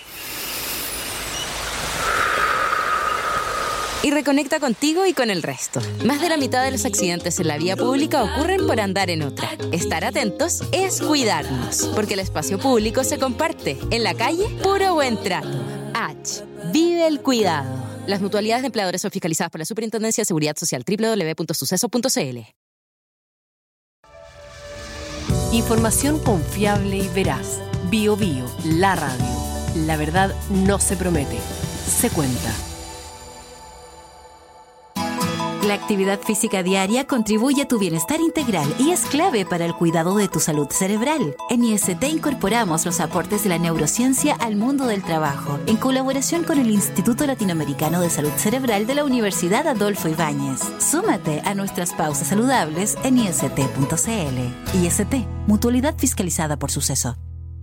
Y reconecta contigo y con el resto. Más de la mitad de los accidentes en la vía pública ocurren por andar en otra. Estar atentos es cuidarnos, porque el espacio público se comparte. En la calle, puro buen trato. H. Vive el cuidado. Las mutualidades de empleadores son fiscalizadas por la Superintendencia de Seguridad Social. doble u doble u doble u punto suceso punto c l. Información confiable y veraz. Bio Bio, la radio. La verdad no se promete, se cuenta. La actividad física diaria contribuye a tu bienestar integral y es clave para el cuidado de tu salud cerebral. En I S T incorporamos los aportes de la neurociencia al mundo del trabajo, en colaboración con el Instituto Latinoamericano de Salud Cerebral de la Universidad Adolfo Ibáñez. Súmate a nuestras pausas saludables en i s t punto c l. I S T, mutualidad fiscalizada por Suceso.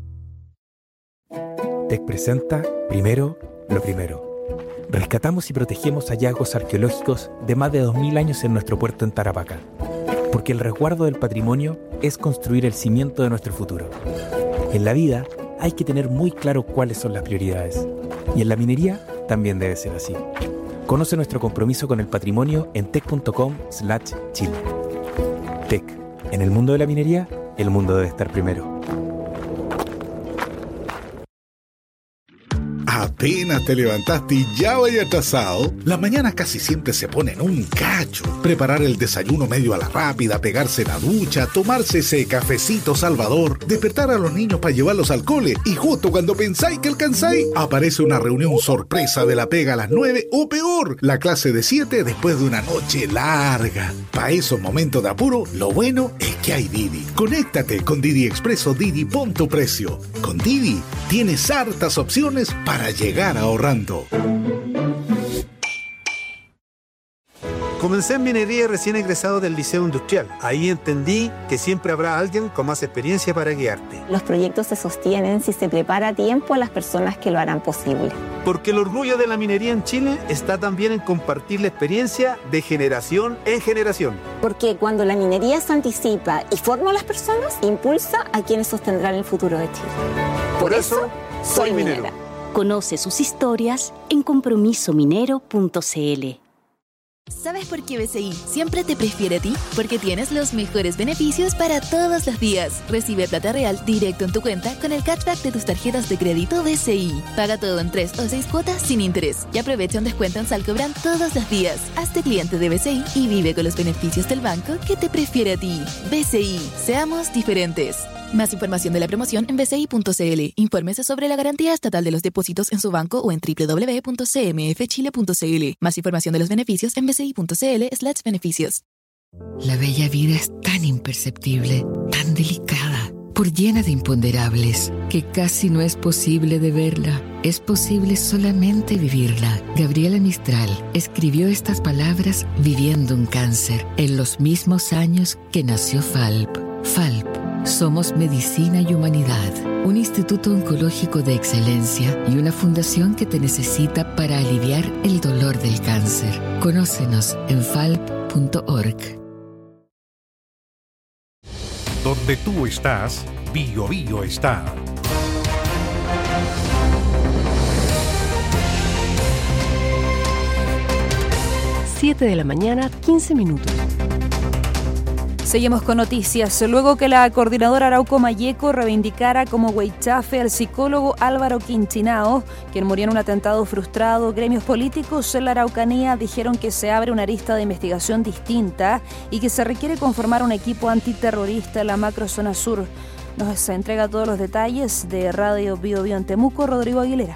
T E C presenta Primero lo Primero. Rescatamos y protegemos hallazgos arqueológicos de más de dos mil años en nuestro puerto en Tarapacá. Porque el resguardo del patrimonio es construir el cimiento de nuestro futuro. En la vida hay que tener muy claro cuáles son las prioridades. Y en la minería también debe ser así. Conoce nuestro compromiso con el patrimonio en tec punto com slash chile. T E C. En el mundo de la minería, el mundo debe estar primero. Apenas te levantaste y ya vaya atrasado. Las mañanas casi siempre se ponen un cacho. Preparar el desayuno medio a la rápida, pegarse la ducha, tomarse ese cafecito salvador, despertar a los niños para llevarlos al cole y justo cuando pensáis que alcanzáis, aparece una reunión sorpresa de la pega a las nueve o peor, la clase de siete después de una noche larga. Para esos momentos de apuro, lo bueno es que hay Didi. Conéctate con Didi Expreso Didi, pon tu precio. Con Didi tienes hartas opciones para llegar ahorrando. Comencé en minería recién egresado del Liceo Industrial. Ahí entendí que siempre habrá alguien con más experiencia para guiarte. Los proyectos se sostienen si se prepara a tiempo a las personas que lo harán posible. Porque el orgullo de la minería en Chile está también en compartir la experiencia de generación en generación. Porque cuando la minería se anticipa y forma a las personas, impulsa a quienes sostendrán el futuro de Chile. Por, Por eso, eso, soy minera. minera. Conoce sus historias en compromiso minero punto c l. ¿Sabes por qué B C I siempre te prefiere a ti? Porque tienes los mejores beneficios para todos los días. Recibe plata real directo en tu cuenta con el cashback de tus tarjetas de crédito B C I. Paga todo en tres o seis cuotas sin interés. Y aprovecha un descuento en Salcobran todos los días. Hazte cliente de B C I y vive con los beneficios del banco que te prefiere a ti. B C I. Seamos diferentes. Más información de la promoción en b c i punto c l. Infórmese sobre la garantía estatal de los depósitos en su banco o en doble u doble u doble u punto c m f chile punto c l. Más información de los beneficios en b c i punto c l slash beneficios. La bella vida es tan imperceptible, tan delicada, por llena de imponderables, que casi no es posible de verla. Es posible solamente vivirla. Gabriela Mistral escribió estas palabras viviendo un cáncer, en los mismos años que nació F A L P. F A L P. Somos Medicina y Humanidad, un instituto oncológico de excelencia y una fundación que te necesita para aliviar el dolor del cáncer. Conócenos en f a l p punto org. Donde tú estás, Bio Bio está. siete de la mañana, quince minutos. Seguimos con noticias. Luego que la coordinadora Arauco Malleco reivindicara como huaychafe al psicólogo Álvaro Quinchinao, quien murió en un atentado frustrado, gremios políticos en la Araucanía dijeron que se abre una arista de investigación distinta y que se requiere conformar un equipo antiterrorista en la macrozona sur. Nos entrega todos los detalles de Radio Bio Bio en Temuco, Rodrigo Aguilera.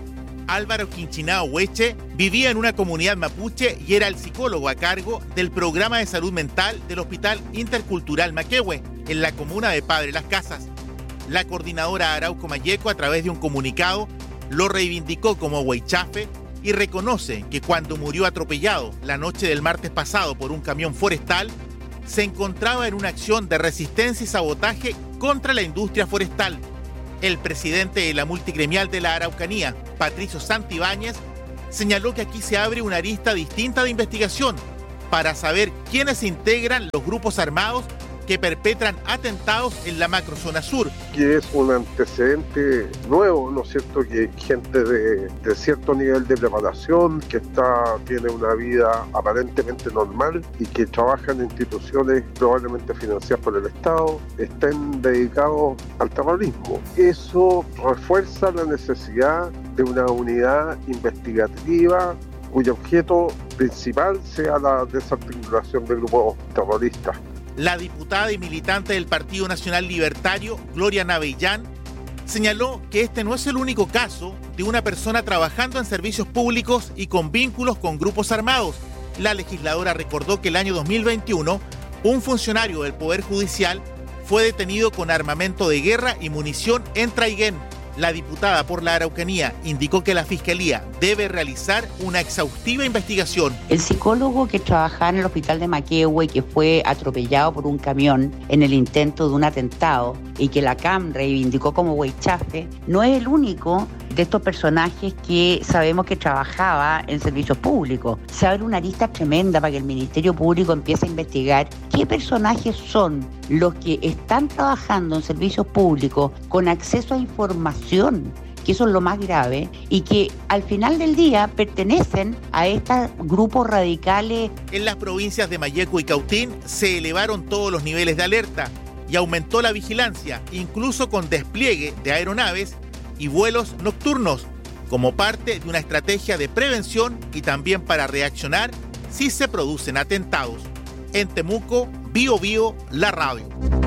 Álvaro Quinchinao Hueche vivía en una comunidad mapuche y era el psicólogo a cargo del programa de salud mental del Hospital Intercultural Maquehue, en la comuna de Padre Las Casas. La coordinadora Arauco Malleco, a través de un comunicado, lo reivindicó como huaychafe y reconoce que cuando murió atropellado la noche del martes pasado por un camión forestal, se encontraba en una acción de resistencia y sabotaje contra la industria forestal. El presidente de la multigremial de la Araucanía, Patricio Santibáñez, señaló que aquí se abre una arista distinta de investigación para saber quiénes integran los grupos armados que perpetran atentados en la macrozona sur. Que es un antecedente nuevo, ¿no es cierto? Que gente de, de cierto nivel de preparación, que está, tiene una vida aparentemente normal y que trabaja en instituciones probablemente financiadas por el Estado, estén dedicados al terrorismo. Eso refuerza la necesidad de una unidad investigativa cuyo objeto principal sea la desarticulación de grupos terroristas. La diputada y militante del Partido Nacional Libertario, Gloria Navellán, señaló que este no es el único caso de una persona trabajando en servicios públicos y con vínculos con grupos armados. La legisladora recordó que el año dos mil veintiuno, un funcionario del Poder Judicial fue detenido con armamento de guerra y munición en Traiguén. La diputada por la Araucanía indicó que la Fiscalía debe realizar una exhaustiva investigación. El psicólogo que trabajaba en el hospital de Maquehue y que fue atropellado por un camión en el intento de un atentado y que la C A M reivindicó como huaychafe, no es el único de estos personajes que sabemos que trabajaba en servicios públicos. Se abre una arista tremenda para que el Ministerio Público empiece a investigar qué personajes son los que están trabajando en servicios públicos con acceso a información, que eso es lo más grave, y que al final del día pertenecen a estos grupos radicales. En las provincias de Malleco y Cautín se elevaron todos los niveles de alerta y aumentó la vigilancia, incluso con despliegue de aeronaves y vuelos nocturnos, como parte de una estrategia de prevención y también para reaccionar si se producen atentados. En Temuco, Bio Bio, la radio.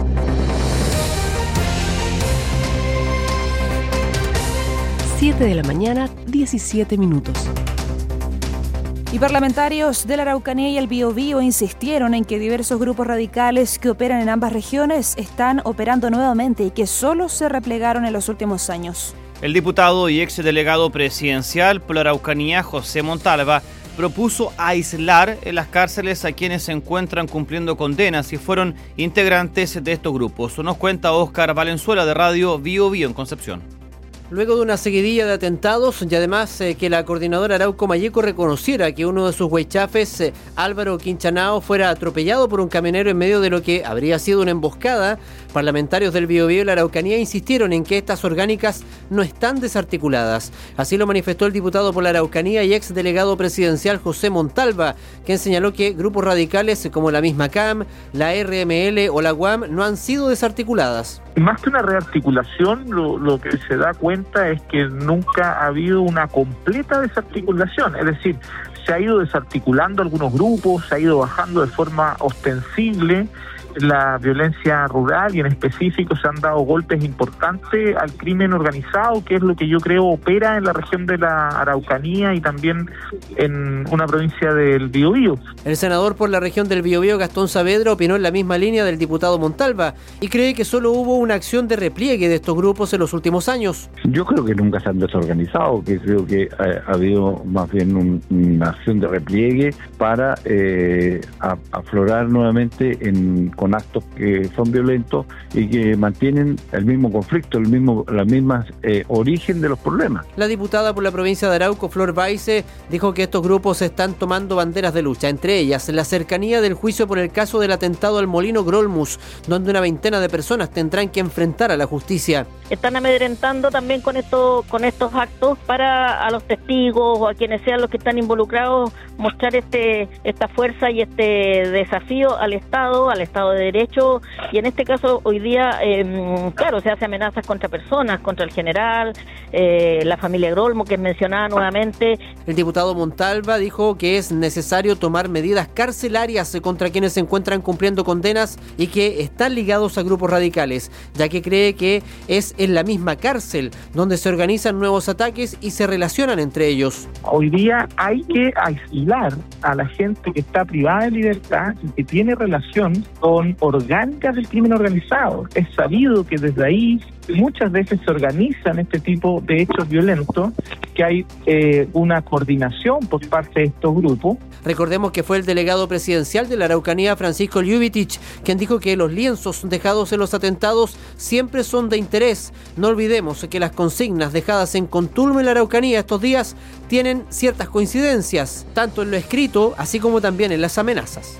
siete de la mañana, diecisiete minutos. Y parlamentarios de la Araucanía y el Biobío insistieron en que diversos grupos radicales que operan en ambas regiones están operando nuevamente y que solo se replegaron en los últimos años. El diputado y ex delegado presidencial por la Araucanía, José Montalva, propuso aislar en las cárceles a quienes se encuentran cumpliendo condenas y fueron integrantes de estos grupos. Nos cuenta Óscar Valenzuela de Radio Bio Bio en Concepción. Luego de una seguidilla de atentados y además eh, que la coordinadora Arauco Malleco reconociera que uno de sus huaychafes, eh, Álvaro Quinchinao, fuera atropellado por un camionero en medio de lo que habría sido una emboscada, parlamentarios del Biobío y la Araucanía insistieron en que estas orgánicas no están desarticuladas. Así lo manifestó el diputado por la Araucanía y ex delegado presidencial José Montalva, quien señaló que grupos radicales como la misma C A M, la R M L o la U A M no han sido desarticuladas. Más que una rearticulación, lo, lo que se da cuenta es que nunca ha habido una completa desarticulación, es decir, se ha ido desarticulando algunos grupos, se ha ido bajando de forma ostensible la violencia rural y en específico se han dado golpes importantes al crimen organizado, que es lo que yo creo opera en la región de la Araucanía y también en una provincia del Biobío. El senador por la región del Biobío, Gastón Saavedra, opinó en la misma línea del diputado Montalva y cree que solo hubo una acción de repliegue de estos grupos en los últimos años. Yo creo que nunca se han desorganizado, que creo que ha, ha habido más bien un, una acción de repliegue para eh, a, aflorar nuevamente en con actos que son violentos y que mantienen el mismo conflicto, el mismo, la misma eh, origen de los problemas. La diputada por la provincia de Arauco, Flor Baise, dijo que estos grupos están tomando banderas de lucha, entre ellas la cercanía del juicio por el caso del atentado al molino Grolmus, donde una veintena de personas tendrán que enfrentar a la justicia. están amedrentando también con esto, con estos actos para a los testigos o a quienes sean los que están involucrados mostrar este esta fuerza y este desafío al Estado, al Estado de Derecho, y en este caso hoy día, eh, claro, se hace amenazas contra personas, contra el general, eh, la familia Grolmo, que es mencionada nuevamente. El diputado Montalva dijo que es necesario tomar medidas carcelarias contra quienes se encuentran cumpliendo condenas y que están ligados a grupos radicales, ya que cree que es en la misma cárcel donde se organizan nuevos ataques y se relacionan entre ellos. Hoy día hay que aislar a la gente que está privada de libertad y que tiene relación con orgánicas del crimen organizado. Es sabido que desde ahí muchas veces se organizan este tipo de hechos violentos, que hay eh, una coordinación por parte de estos grupos. Recordemos que fue el delegado presidencial de la Araucanía, Francisco Ljubicic, quien dijo que los lienzos dejados en los atentados siempre son de interés. No olvidemos que las consignas dejadas en Contulmo y la Araucanía estos días tienen ciertas coincidencias, tanto en lo escrito así como también en las amenazas.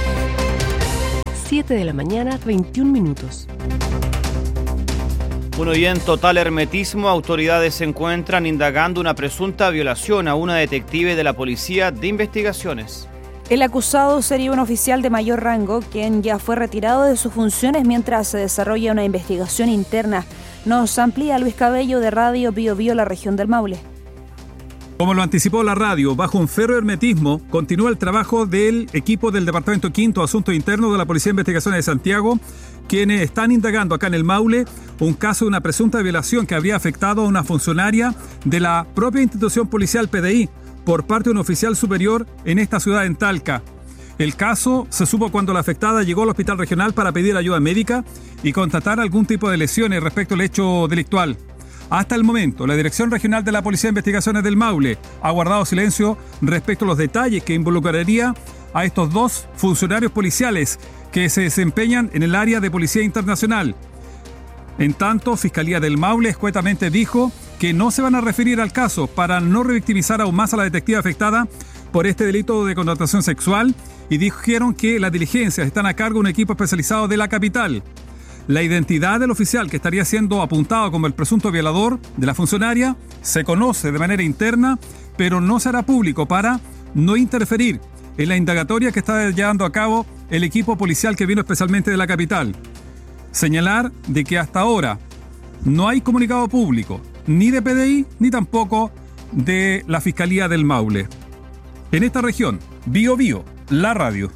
siete de la mañana, veintiún minutos. Bueno, y en total hermetismo, autoridades se encuentran indagando una presunta violación a una detective de la Policía de Investigaciones. El acusado sería un oficial de mayor rango, quien ya fue retirado de sus funciones mientras se desarrolla una investigación interna. Nos amplía Luis Cabello de Radio Bio Bio, la región del Maule. Como lo anticipó la radio, bajo un férreo hermetismo, continúa el trabajo del equipo del Departamento Quinto Asuntos Internos de la Policía de Investigaciones de Santiago, quienes están indagando acá en el Maule un caso de una presunta violación que habría afectado a una funcionaria de la propia institución policial P D I por parte de un oficial superior en esta ciudad, en Talca. El caso se supo cuando la afectada llegó al hospital regional para pedir ayuda médica y constatar algún tipo de lesiones respecto al hecho delictual. Hasta el momento, la Dirección Regional de la Policía de Investigaciones del Maule ha guardado silencio respecto a los detalles que involucraría a estos dos funcionarios policiales que se desempeñan en el área de Policía Internacional. En tanto, Fiscalía del Maule escuetamente dijo que no se van a referir al caso para no revictimizar aún más a la detective afectada por este delito de connotación sexual, y dijeron que las diligencias están a cargo de un equipo especializado de la capital. La identidad del oficial que estaría siendo apuntado como el presunto violador de la funcionaria se conoce de manera interna, pero no será público para no interferir en la indagatoria que está llevando a cabo el equipo policial que vino especialmente de la capital. Señalar de que hasta ahora no hay comunicado público, ni de P D I, ni tampoco de la Fiscalía del Maule. En esta región, Bio Bio, la radio.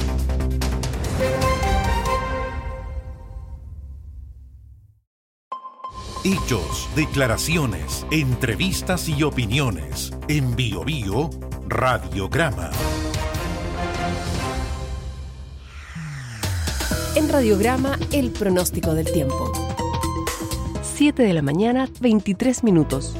Hechos, declaraciones, entrevistas y opiniones. En Bio Bio, Radiograma. En Radiograma, el pronóstico del tiempo. siete de la mañana, veintitrés minutos.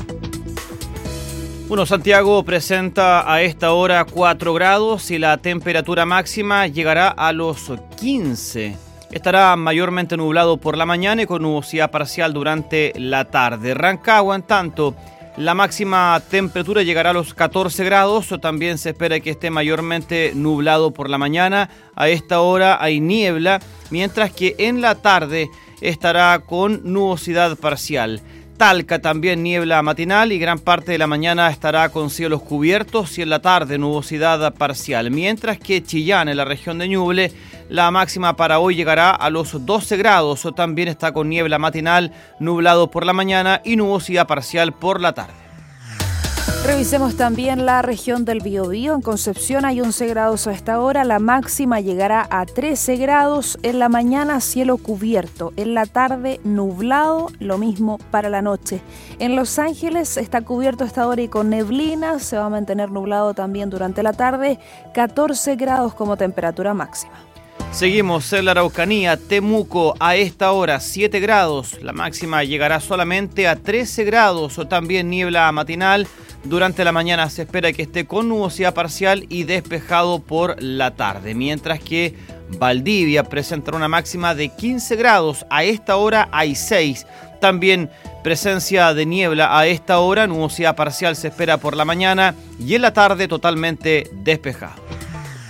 Bueno, Santiago presenta a esta hora cuatro grados y la temperatura máxima llegará a los quince. Estará mayormente nublado por la mañana y con nubosidad parcial durante la tarde. Rancagua, en tanto, la máxima temperatura llegará a los catorce grados. También se espera que esté mayormente nublado por la mañana. A esta hora hay niebla, mientras que en la tarde estará con nubosidad parcial. Talca también niebla matinal y gran parte de la mañana estará con cielos cubiertos y en la tarde nubosidad parcial. Mientras que Chillán, en la región de Ñuble, la máxima para hoy llegará a los doce grados. También está con niebla matinal, nublado por la mañana y nubosidad parcial por la tarde. Revisemos también la región del Biobío. En Concepción hay once grados a esta hora. La máxima llegará a trece grados. En la mañana cielo cubierto. En la tarde nublado. Lo mismo para la noche. En Los Ángeles está cubierto a esta hora y con neblina. Se va a mantener nublado también durante la tarde. catorce grados como temperatura máxima. Seguimos en la Araucanía. Temuco a esta hora siete grados. La máxima llegará solamente a trece grados. O también niebla matinal. Durante la mañana se espera que esté con nubosidad parcial y despejado por la tarde, mientras que Valdivia presentará una máxima de quince grados. A esta hora hay seis. También presencia de niebla a esta hora, nubosidad parcial se espera por la mañana y en la tarde totalmente despejado.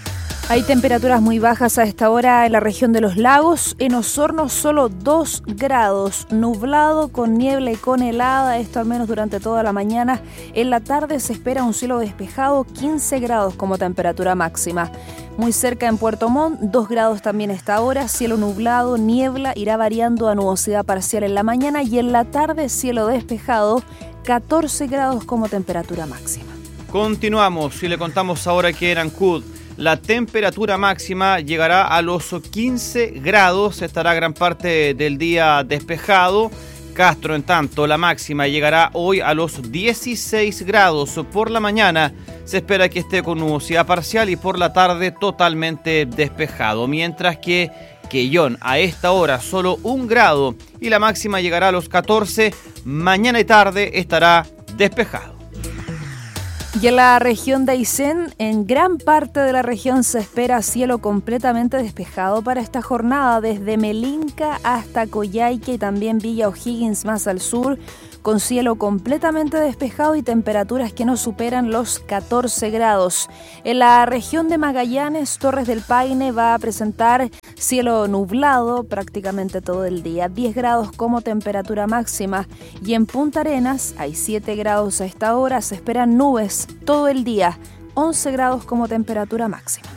Hay temperaturas muy bajas a esta hora en la región de los lagos. En Osorno solo dos grados, nublado con niebla y con helada, esto al menos durante toda la mañana. En la tarde se espera un cielo despejado, quince grados como temperatura máxima. Muy cerca en Puerto Montt, dos grados también a esta hora, cielo nublado, niebla, irá variando a nubosidad parcial en la mañana y en la tarde cielo despejado, catorce grados como temperatura máxima. Continuamos y le contamos ahora que en Ancud la temperatura máxima llegará a los quince grados, estará gran parte del día despejado. Castro, en tanto, la máxima llegará hoy a los dieciséis grados. Por la mañana se espera que esté con nubosidad parcial y por la tarde totalmente despejado. Mientras que Quellón a esta hora solo un grado y la máxima llegará a los catorce. Mañana y tarde estará despejado. Y en la región de Aysén, en gran parte de la región se espera cielo completamente despejado para esta jornada, desde Melinca hasta Coyhaique y también Villa O'Higgins más al sur, con cielo completamente despejado y temperaturas que no superan los catorce grados. En la región de Magallanes, Torres del Paine va a presentar cielo nublado prácticamente todo el día, diez grados como temperatura máxima. Y en Punta Arenas hay siete grados a esta hora, se esperan nubes todo el día, once grados como temperatura máxima.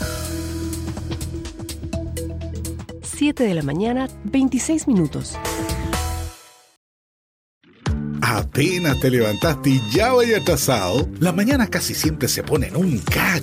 siete de la mañana, veintiséis minutos. Apenas te levantaste y ya vaya atrasado, la mañana casi siempre se pone en un cacho.